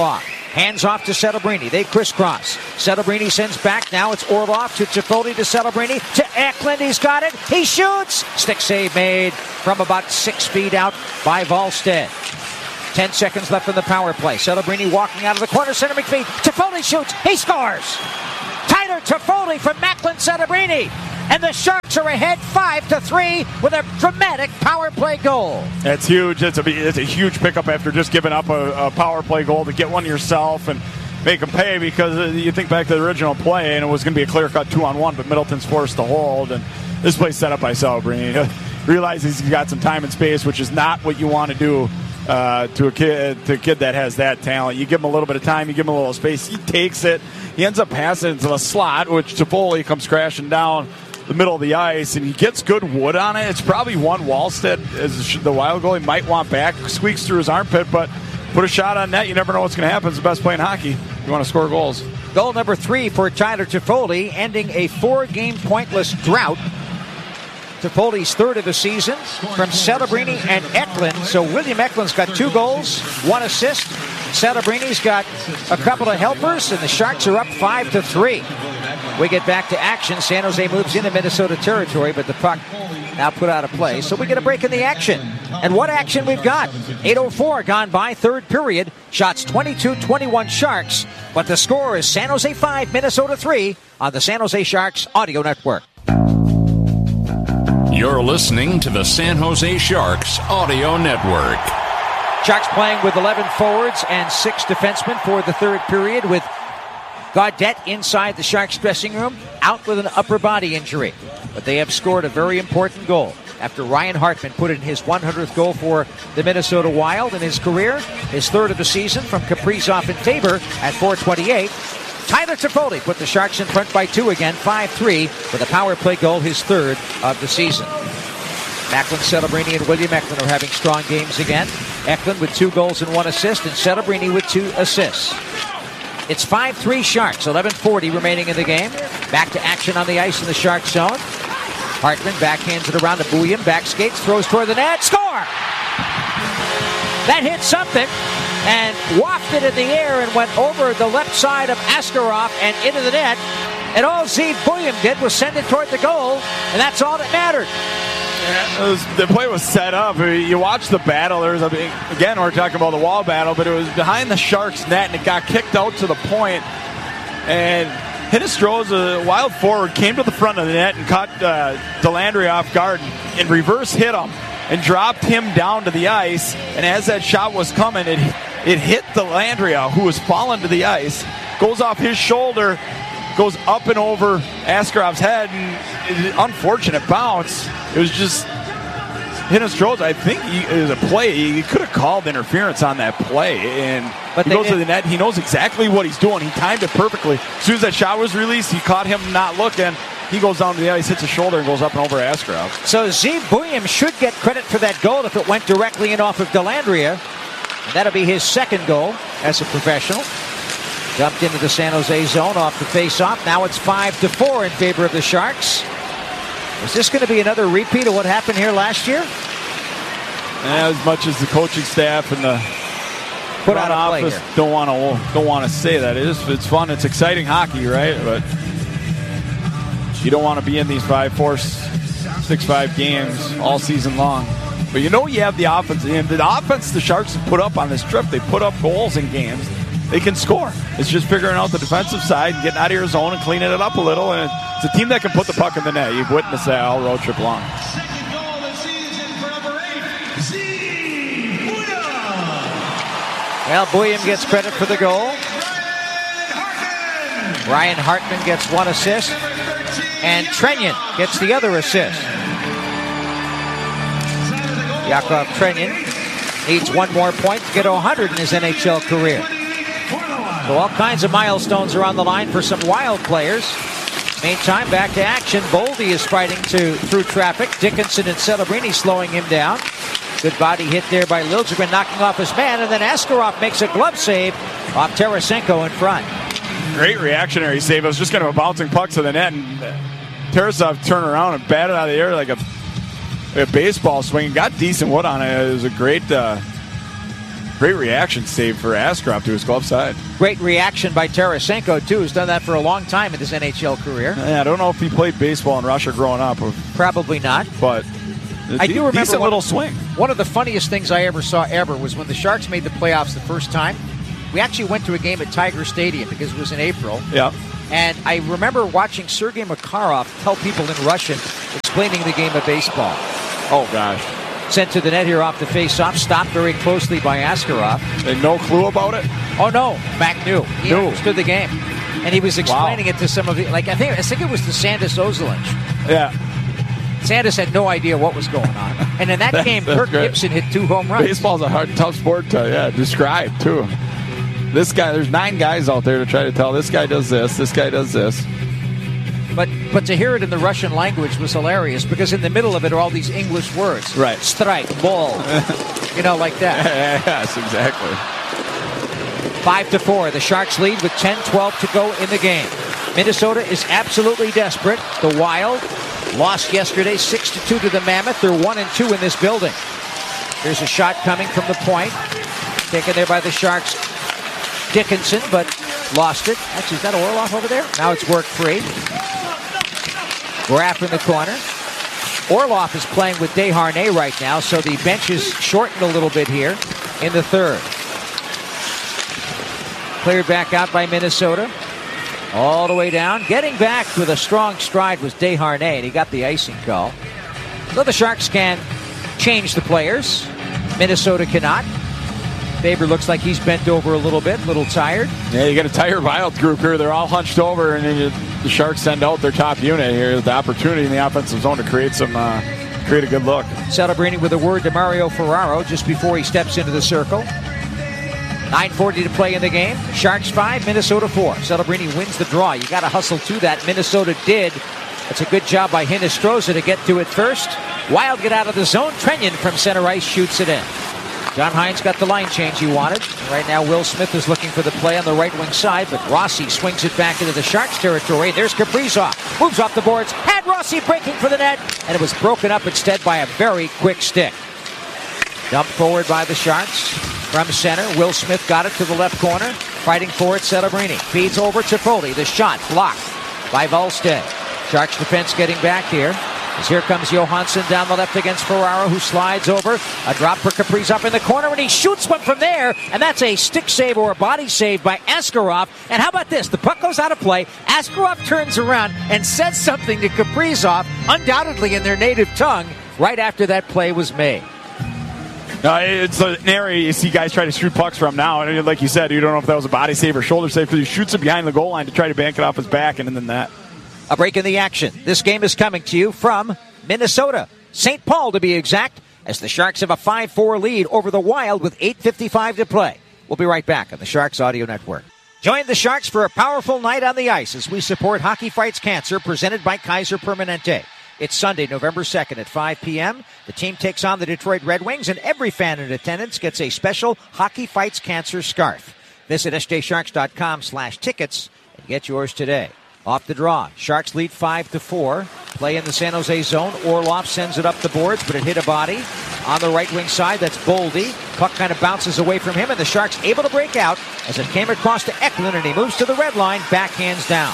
Hands off to Celebrini. They crisscross. Celebrini sends back. Now it's Orlov to Toffoli to Celebrini to Eklund. He's got it. He shoots. Stick save made from about six feet out by Wallstedt. Ten seconds left in the power play. Celebrini walking out of the corner. Center McPhee. Toffoli shoots. He scores. Tyler Toffoli from Macklin Celebrini. And the Sharks are ahead five to three with a dramatic power play goal. That's huge. It's a, it's a huge pickup after just giving up a, a power play goal to get one yourself and make them pay, because you think back to the original play and it was going to be a clear-cut two-on-one, but Middleton's forced to hold. And this play's set up by Celebrini. Realizes he's got some time and space, which is not what you want to do uh, to a kid, to a kid that has that talent. You give him a little bit of time, you give him a little space. He takes it. He ends up passing into the slot, which Toffoli comes crashing down the middle of the ice, and he gets good wood on it. It's probably one Wallstedt, as the Wild goalie, might want back. Squeaks through his armpit, but put a shot on net. You never know what's going to happen. It's the best play in hockey. You want to score goals. Goal number three for Tyler Toffoli, ending a four-game pointless drought. Toffoli's third of the season from Celebrini and Eklund. So William Eklund's got two goals, one assist. Celebrini's got a couple of helpers, and the Sharks are up five to three. We get back to action. San Jose moves into Minnesota territory, but the puck now put out of play. So we get a break in the action. And what action we've got. eight oh four gone by, third period. Shots twenty-two twenty-one Sharks. But the score is San Jose five, Minnesota three on the San Jose Sharks Audio Network. You're listening to the San Jose Sharks Audio Network. Sharks playing with eleven forwards and six defensemen for the third period, with Gaudette inside the Sharks dressing room, out with an upper body injury. But they have scored a very important goal after Ryan Hartman put in his one hundredth goal for the Minnesota Wild in his career, his third of the season from Kaprizov and Tabor at four twenty-eight. Tyler Toffoli put the Sharks in front by two again, five three, with a power play goal, his third of the season. Macklin, Celebrini, and William Eklund are having strong games again. Eklund with two goals and one assist, and Celebrini with two assists. It's five three Sharks, eleven forty remaining in the game. Back to action on the ice in the Sharks zone. Hartman backhands it around to Bouillon, back skates, throws toward the net, score! That hit something and wafted in the air and went over the left side of Askarov and into the net. And all Zeev Bouillon did was send it toward the goal, and that's all that mattered. Yeah, it was, the play was set up. You watch the battle. There's a, again, we're talking about the wall battle, but it was behind the Sharks' net, and it got kicked out to the point. And Hinostroza, a wild forward, came to the front of the net and caught uh, Delandry off guard and reverse hit him and dropped him down to the ice. And as that shot was coming, it it hit Delandria, who was falling to the ice, goes off his shoulder, goes up and over Askarov's head, and it, unfortunate bounce. It was just Hinostroza. I think he, it was a play. He could have called interference on that play, and but he goes to the net. He knows exactly what he's doing. He timed it perfectly. As soon as that shot was released, he caught him not looking. He goes down to the ice, hits his shoulder, and goes up and over Askarov. So Zeev Bouillon should get credit for that goal if it went directly in off of Delandria. And that'll be his second goal as a professional. Dumped into the San Jose zone off the face-off. Now it's five to four in favor of the Sharks. Is this going to be another repeat of what happened here last year? As much as the coaching staff and the Put front out office don't want to don't want to say that. It is it's fun. It's exciting hockey, right? But you don't want to be in these five, four, six, five games all season long. But you know you have the offense. And the offense the Sharks have put up on this trip, they put up goals in games. They can score. It's just figuring out the defensive side and getting out of your zone and cleaning it up a little. And it's a team that can put the puck in the net. You've witnessed that all road trip long. Second goal of the season for number eight, Zeev Bouillon. Well, Bouillon gets credit for the goal. Ryan Hartman gets one assist. And Trenyon gets the other assist. Yakov Trenyon needs one more point to get one hundred in his N H L career. So all kinds of milestones are on the line for some Wild players. Meantime, back to action. Boldy is fighting to through traffic. Dickinson and Celebrini slowing him down. Good body hit there by Liljegren, knocking off his man, and then Askarov makes a glove save off Tarasenko in front. Great reactionary save. It was just kind of a bouncing puck to the net, and Tarasov turned around and batted out of the air like a, like a baseball swing. Got decent wood on it. It was a great, uh, Great reaction save for Askarov to his glove side. Great reaction by Tarasenko, too, who's done that for a long time in his N H L career. Yeah, I don't know if he played baseball in Russia growing up. Or, Probably not. But I do remember decent one, little swing. One of the funniest things I ever saw ever was when the Sharks made the playoffs the first time. We actually went to a game at Tiger Stadium because it was in April. Yeah. And I remember watching Sergei Makarov tell people in Russian, explaining the game of baseball. Oh, gosh. Sent to the net here off the face-off, stopped very closely by Askarov. And no clue about it? Oh, no. Mac knew. He Knew. understood the game. And he was explaining Wow. it to some of the, like, I think I think it was to Sandis Ozolinsh. Yeah. Sandis had no idea what was going on. And in that That's- game, that's Kirk great. Gibson hit two home runs. Baseball's a hard, tough sport to yeah, describe, too. This guy, there's nine guys out there to try to tell this guy does this, this guy does this. But but to hear it in the Russian language was hilarious because in the middle of it are all these English words. Right. Strike, ball, you know, like that. Yes, exactly. Five to four. The Sharks lead with ten twelve to go in the game. Minnesota is absolutely desperate. The Wild lost yesterday six to two to the Mammoth. They're one and two in this building. There's a shot coming from the point. Taken there by the Sharks. Dickinson, but lost it. Actually, is that Orlov over there? Now it's work free. Graff in the corner. Orlov is playing with Desharnais right now, so the bench is shortened a little bit here in the third. Cleared back out by Minnesota. All the way down. Getting back with a strong stride was Desharnais, and he got the icing call. So the Sharks can change the players. Minnesota cannot. Faber looks like he's bent over a little bit, a little tired. Yeah, you got a tired Wild group here. They're all hunched over, and then you, the Sharks send out their top unit here. The opportunity in the offensive zone to create some, uh, create a good look. Celebrini with a word to Mario Ferraro just before he steps into the circle. nine forty to play in the game. Sharks five, Minnesota four. Celebrini wins the draw. You got to hustle to that. Minnesota did. That's a good job by Hinostroza to get to it first. Wild get out of the zone. Trenyon from center ice shoots it in. John Hines got the line change he wanted. Right now, Will Smith is looking for the play on the right wing side, but Rossi swings it back into the Sharks territory. There's Kaprizov. Moves off the boards. Had Rossi breaking for the net, and it was broken up instead by a very quick stick. Dumped forward by the Sharks. From center, Will Smith got it to the left corner. Fighting for it, Celebrini. Feeds over to Foley. The shot blocked by Volstead. Sharks defense getting back here. As here comes Johansson down the left against Ferraro, who slides over. A drop for Kaprizov in the corner, and he shoots one from there. And that's a stick save or a body save by Askarov. And how about this? The puck goes out of play. Askarov turns around and says something to Kaprizov, undoubtedly in their native tongue, right after that play was made. No, it's an area you see guys try to shoot pucks from now. And like you said, you don't know if that was a body save or shoulder save because he shoots it behind the goal line to try to bank it off his back and then that. A break in the action. This game is coming to you from Minnesota. Saint Paul, to be exact, as the Sharks have a five four lead over the Wild with eight fifty-five to play. We'll be right back on the Sharks Audio Network. Join the Sharks for a powerful night on the ice as we support Hockey Fights Cancer, presented by Kaiser Permanente. It's Sunday, November second at five p.m. The team takes on the Detroit Red Wings, and every fan in attendance gets a special Hockey Fights Cancer scarf. Visit s j sharks dot com slash tickets and get yours today. Off the draw, Sharks lead five to four. Play in the San Jose zone. Orlov sends it up the boards, but it hit a body. On the right wing side, that's Boldy. Puck kind of bounces away from him, and the Sharks able to break out as it came across to Eklund, and he moves to the red line, backhands down.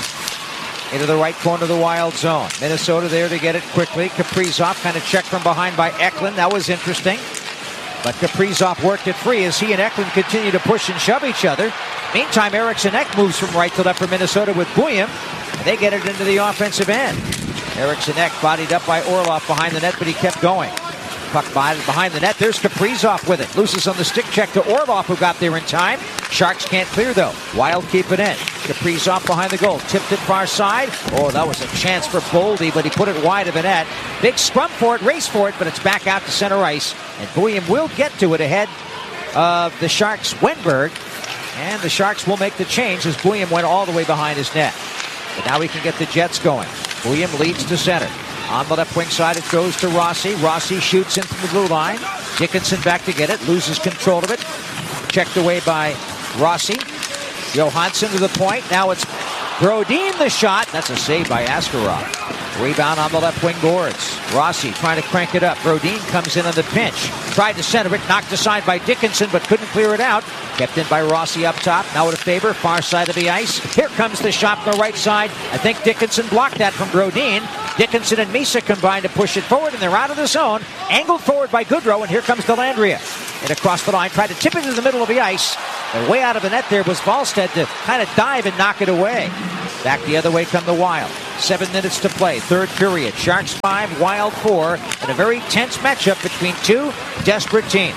Into the right corner of the Wild zone. Minnesota there to get it quickly. Kaprizov kind of checked from behind by Eklund. That was interesting. But Kaprizov worked it free as he and Eklund continue to push and shove each other. Meantime, Eriksson Ek moves from right to left for Minnesota with Buyem, and they get it into the offensive end. Eriksson Ek bodied up by Orlov behind the net, but he kept going. Puck behind the net. There's Kaprizov with it. Loses on the stick check to Orlov, who got there in time. Sharks can't clear, though. Wild keep it in. Kaprizov behind the goal. Tipped it far side. Oh, that was a chance for Boldy, but he put it wide of the net. Big scrum for it, race for it, but it's back out to center ice. And Buyem will get to it ahead of the Sharks' Wenberg. And the Sharks will make the change as Buyem went all the way behind his net. But now we can get the Jets going. Buyem leads to center. On the left wing side, it goes to Rossi. Rossi shoots into the blue line. Dickinson back to get it. Loses control of it. Checked away by Rossi. Johansson to the point. Now it's Brodin the shot. That's a save by Askarov. Rebound on the left wing boards. Rossi trying to crank it up. Brodin comes in on the pinch. Tried to center it, knocked aside by Dickinson, but couldn't clear it out. Kept in by Rossi up top. Now with a favor, far side of the ice. Here comes the shot from the right side. I think Dickinson blocked that from Brodin. Dickinson and Misa combine to push it forward, and they're out of the zone. Angled forward by Goodrow, and here comes Dellandrea. And across the line, tried to tip it into the middle of the ice. And way out of the net there was Volstead to kind of dive and knock it away. Back the other way come the Wild. Seven minutes to play, third period. Sharks five, Wild four, and a very tense matchup between two desperate teams.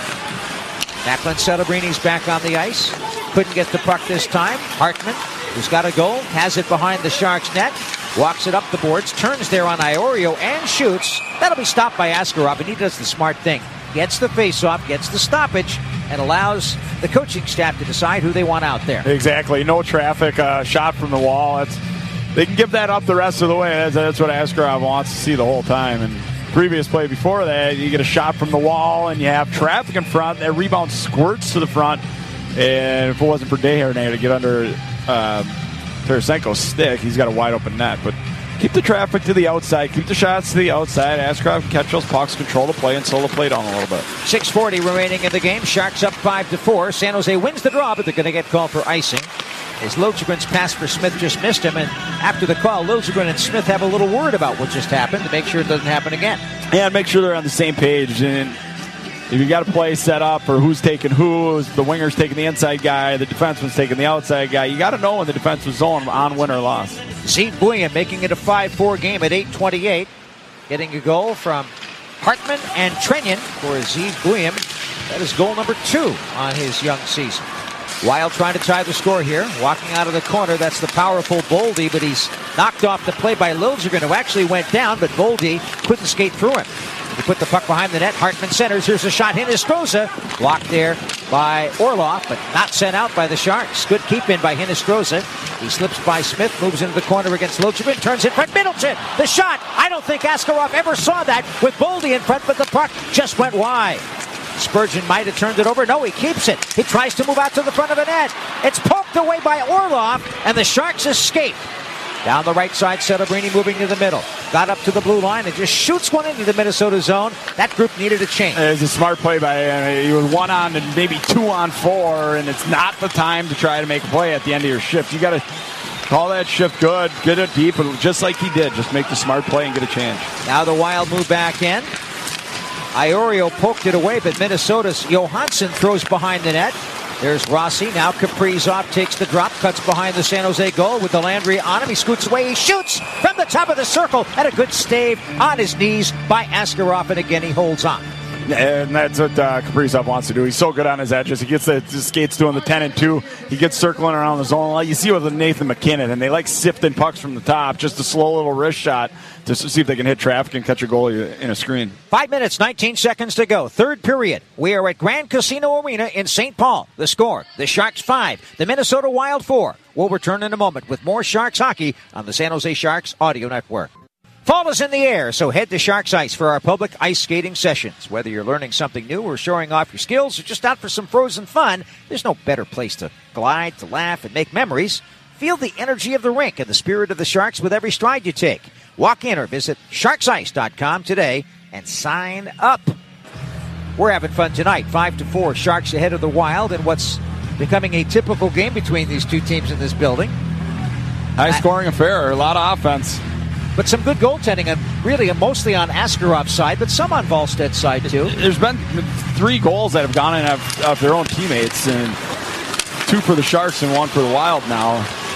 Macklin Celebrini's back on the ice. Couldn't get the puck this time. Hartman, who's got a goal, has it behind the Sharks' net. Walks it up the boards, turns there on Iorio and shoots. That'll be stopped by Askarov, and he does the smart thing. Gets the face-off, gets the stoppage, and allows the coaching staff to decide who they want out there. Exactly. No traffic, uh, shot from the wall. That's, they can give that up the rest of the way. That's, that's what Askarov wants to see the whole time. And previous play before that, you get a shot from the wall, and you have traffic in front. That rebound squirts to the front. And if it wasn't for Desharnais to get under um, Tarasenko's stick, he's got a wide-open net. But keep the traffic to the outside. Keep the shots to the outside. Askarov can catch those pucks, control the play, and slow the play down a little bit. six forty remaining in the game. Sharks up five to four. San Jose wins the draw, but they're going to get called for icing. As Liljegren's pass for Smith just missed him, and after the call, Liljegren and Smith have a little word about what just happened to make sure it doesn't happen again. Yeah, make sure they're on the same page. And if you got a play set up for who's taking who, the winger's taking the inside guy, the defenseman's taking the outside guy, you got to know when the defenseman's zone on win or loss. Zeev Buium making it a five four game at eight twenty-eight. Getting a goal from Hartman and Trenyan for Zeev Buium. That is goal number two on his young season. Wild trying to tie the score here. Walking out of the corner, that's the powerful Boldy, but he's knocked off the play by Liljegren, who actually went down, but Boldy couldn't skate through him. He put the puck behind the net. Hartman centers. Here's a shot. Hinostroza blocked there by Orlov, but not sent out by the Sharks. Good keep in by Hinostroza. He slips by Smith, moves into the corner against Liljegren, turns in front. Middleton, the shot. I don't think Askarov ever saw that with Boldy in front, but the puck just went wide. Spurgeon might have turned it over. No, he keeps it. He tries to move out to the front of the net. It's poked away by Orlov, and the Sharks escape. Down the right side, Celebrini moving to the middle. Got up to the blue line and just shoots one into the Minnesota zone. That group needed a change. It's a smart play by uh, you with one on and maybe two on four, and it's not the time to try to make a play at the end of your shift. You got to call that shift good, get it deep, and just like he did, just make the smart play and get a change. Now the Wild move back in. Iorio poked it away, but Minnesota's Johansson throws behind the net. There's Rossi. Now Kaprizov takes the drop, cuts behind the San Jose goal with Dellandrea on him. He scoots away. He shoots from the top of the circle. And a good stave on his knees by Askarov. And again, he holds on. And that's what uh, Kaprizov wants to do. He's so good on his edges. He gets the, the skates doing the ten and two. He gets circling around the zone. Like you see with Nathan McKinnon, and they like sifting pucks from the top. Just a slow little wrist shot to see if they can hit traffic and catch a goal in a screen. Five minutes, nineteen seconds to go. Third period. We are at Grand Casino Arena in Saint Paul. The score, the Sharks five, the Minnesota Wild four. We'll return in a moment with more Sharks hockey on the San Jose Sharks Audio Network. Fall is in the air, so head to Sharks Ice for our public ice skating sessions. Whether you're learning something new or showing off your skills or just out for some frozen fun, there's no better place to glide, to laugh, and make memories. Feel the energy of the rink and the spirit of the Sharks with every stride you take. Walk in or visit sharks ice dot com today and sign up. We're having fun tonight. Five to four, Sharks ahead of the Wild in what's becoming a typical game between these two teams in this building. High-scoring affair, a lot of offense. But some good goaltending, and really mostly on Askarov's side, but some on Volsted's side, too. There's been three goals that have gone in of, of their own teammates, and two for the Sharks and one for the Wild now.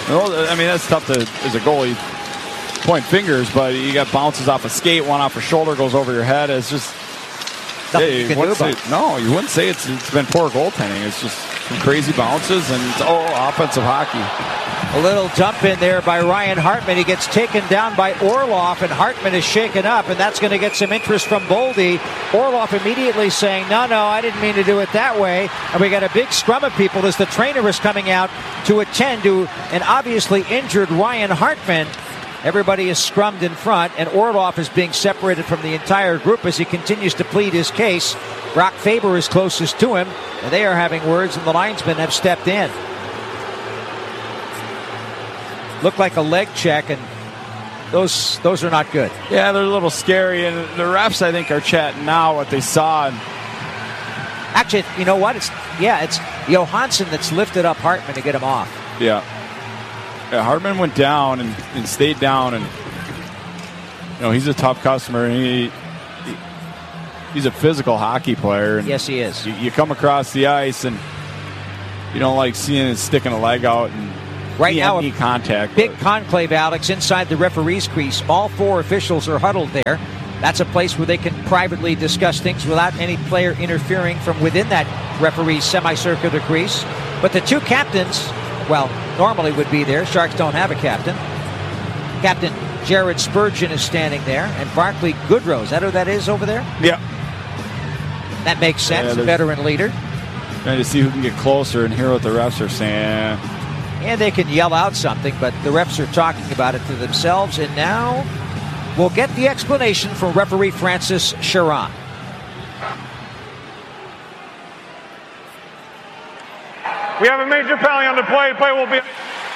I mean, that's tough to, as a goalie, point fingers, but you got bounces off a skate, one off a shoulder, goes over your head. It's just... Nothing hey, you can do about it. No, you wouldn't say it's, it's been poor goaltending. It's just some crazy bounces and, oh, offensive hockey. A little dump in there by Ryan Hartman. He gets taken down by Orlov, and Hartman is shaken up, and that's going to get some interest from Boldy. Orlov immediately saying, no, no, I didn't mean to do it that way. And we got a big scrum of people as the trainer is coming out to attend to an obviously injured Ryan Hartman. Everybody is scrummed in front, and Orlov is being separated from the entire group as he continues to plead his case. Brock Faber is closest to him, and they are having words, and the linesmen have stepped in. Looked like a leg check, and those those are not good. Yeah, they're a little scary, and the refs, I think, are chatting now what they saw. And actually, you know what? It's yeah, it's Johansson that's lifted up Hartman to get him off. Yeah, yeah Hartman went down and, and stayed down, and you know he's a tough customer, and he, he he's a physical hockey player. And yes, he is. You, you come across the ice, and you don't like seeing it sticking a leg out and. Right now, knee contact. Big conclave, Alex, inside the referee's crease. All four officials are huddled there. That's a place where they can privately discuss things without any player interfering from within that referee's semicircular crease. But the two captains, well, normally would be there. Sharks don't have a captain. Captain Jared Spurgeon is standing there, and Barclay Goodrow. Is that who that is over there? Yeah. That makes sense. Yeah, a veteran leader. Trying to see who can get closer and hear what the refs are saying. And they can yell out something, but the refs are talking about it to themselves. And now we'll get the explanation from referee Francis Sharon. We have a major penalty on the play. Play will be...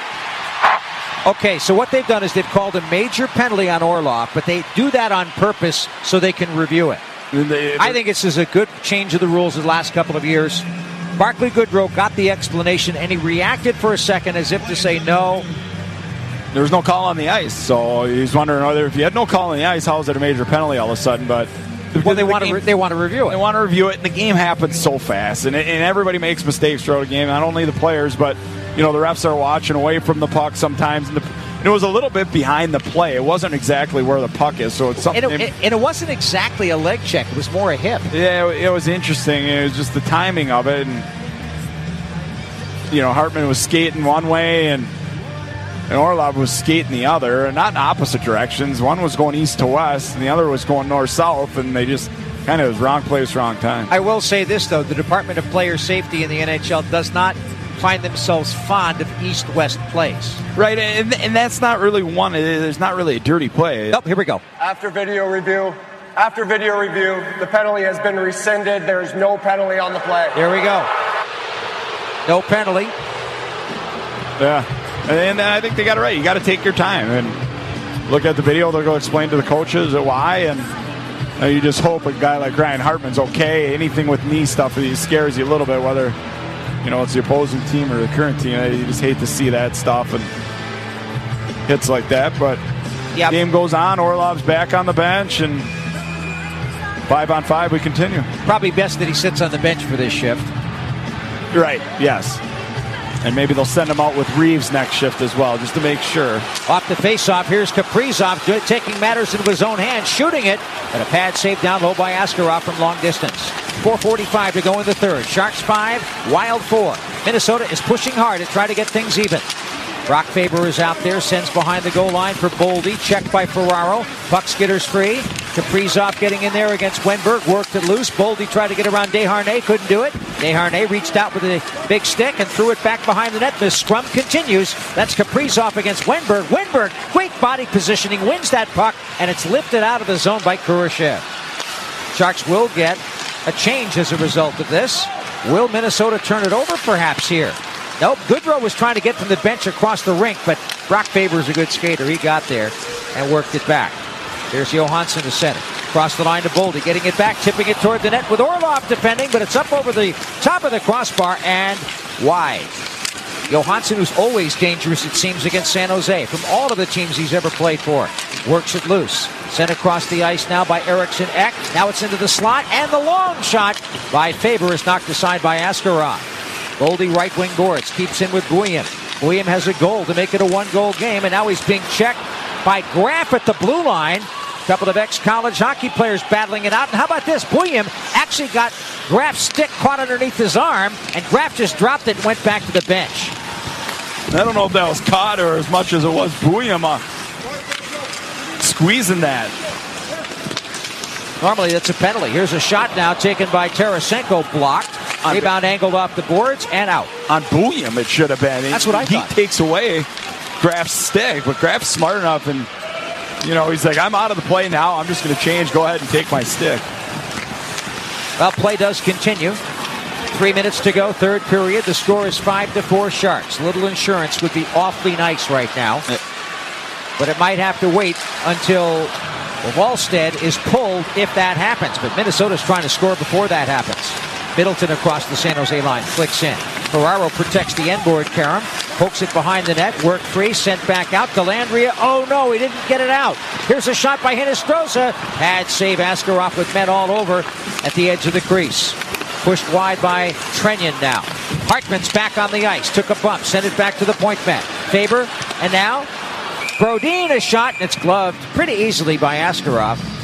Okay, so what they've done is they've called a major penalty on Orlov, but they do that on purpose so they can review it. They, I think this is a good change of the rules of the last couple of years. Barclay Goodrow got the explanation, and he reacted for a second as if to say no. There was no call on the ice, so he's wondering whether if you had no call on the ice, how is it a major penalty all of a sudden? But well, they the want game, to re- they want to review it. They want to review it, and the game happens so fast, and, and everybody makes mistakes throughout a game. Not only the players, but you know the refs are watching away from the puck sometimes, and, the, and it was a little bit behind the play. It wasn't exactly where the puck is, so it's something. And it, and it wasn't exactly a leg check; it was more a hip. Yeah, it, it was interesting. It was just the timing of it, and. You know, Hartman was skating one way and, and Orlov was skating the other, and not in opposite directions. One was going east to west and the other was going north-south, and they just kind of was wrong place, wrong time. I will say this, though. The Department of Player Safety in the N H L does not find themselves fond of east-west plays. Right, and, and that's not really one. There's not really a dirty play. Nope, here we go. After video review, after video review, the penalty has been rescinded. There's no penalty on the play. There we go. No penalty. Yeah, and I think they got it right. You got to take your time and look at the video. They'll go explain to the coaches why, and uh, you just hope a guy like Ryan Hartman's okay. Anything with knee stuff, he scares you a little bit, whether you know it's the opposing team or the current team. You just hate to see that stuff and hits like that. But yep. Game goes on. Orlov's back on the bench, and five on five, we continue. Probably best that he sits on the bench for this shift. Right, yes. And maybe they'll send him out with Reeves next shift as well, just to make sure. Off the faceoff, here's Kaprizov do it, taking matters into his own hands, shooting it, but a pad saved down low by Askarov from long distance. four forty-five to go in the third. Sharks five, Wild four. Minnesota is pushing hard to try to get things even. Brock Faber is out there, sends behind the goal line for Boldy, checked by Ferraro. Puck skitters free. Kaprizov getting in there against Wenberg, worked it loose. Boldy tried to get around Desharnais, couldn't do it. Desharnais reached out with a big stick and threw it back behind the net. The scrum continues. That's Kaprizov against Wenberg. Wenberg, great body positioning, wins that puck, and it's lifted out of the zone by Kurashev. Sharks will get a change as a result of this. Will Minnesota turn it over perhaps here? Nope, Goodrow was trying to get from the bench across the rink, but Brock Faber's a good skater. He got there and worked it back. There's Johansson to center. Across the line to Boldy, getting it back, tipping it toward the net with Orlov defending, but it's up over the top of the crossbar and wide. Johansson, who's always dangerous, it seems, against San Jose, from all of the teams he's ever played for, works it loose. Sent across the ice now by Eriksson Ek. Now it's into the slot, and the long shot by Faber is knocked aside by Askarov. Boldy right wing boards, keeps in with Buyem. Buyem has a goal to make it a one-goal game, and now he's being checked by Graf at the blue line. A couple of ex-college hockey players battling it out. And how about this? Buyem actually got Graf's stick caught underneath his arm, and Graf just dropped it and went back to the bench. I don't know if that was caught or as much as it was Buyem uh, squeezing that. Normally that's a penalty. Here's a shot now taken by Tarasenko, blocked. Rebound angled off the boards and out. On Buyem it should have been. That's what I he thought. He takes away Graf's stick, but Graf's smart enough, and you know he's like, I'm out of the play now. I'm just going to change. Go ahead and take my stick. Well, play does continue. Three minutes to go, third period. The score is five to four Sharks. Little insurance would be awfully nice right now. but it might have to wait until Wallstead is pulled if that happens. But Minnesota's trying to score before that happens. Middleton across the San Jose line, flicks in. Ferraro protects the end board, Karam. Pokes it behind the net, work free, sent back out. Dellandrea, oh no, he didn't get it out. Here's a shot by Hinostroza. Pad save, Askarov with men all over at the edge of the crease. Pushed wide by Trenyon now. Hartman's back on the ice, took a bump, sent it back to the point man. Faber, and now Brodin a shot, and it's gloved pretty easily by Askarov.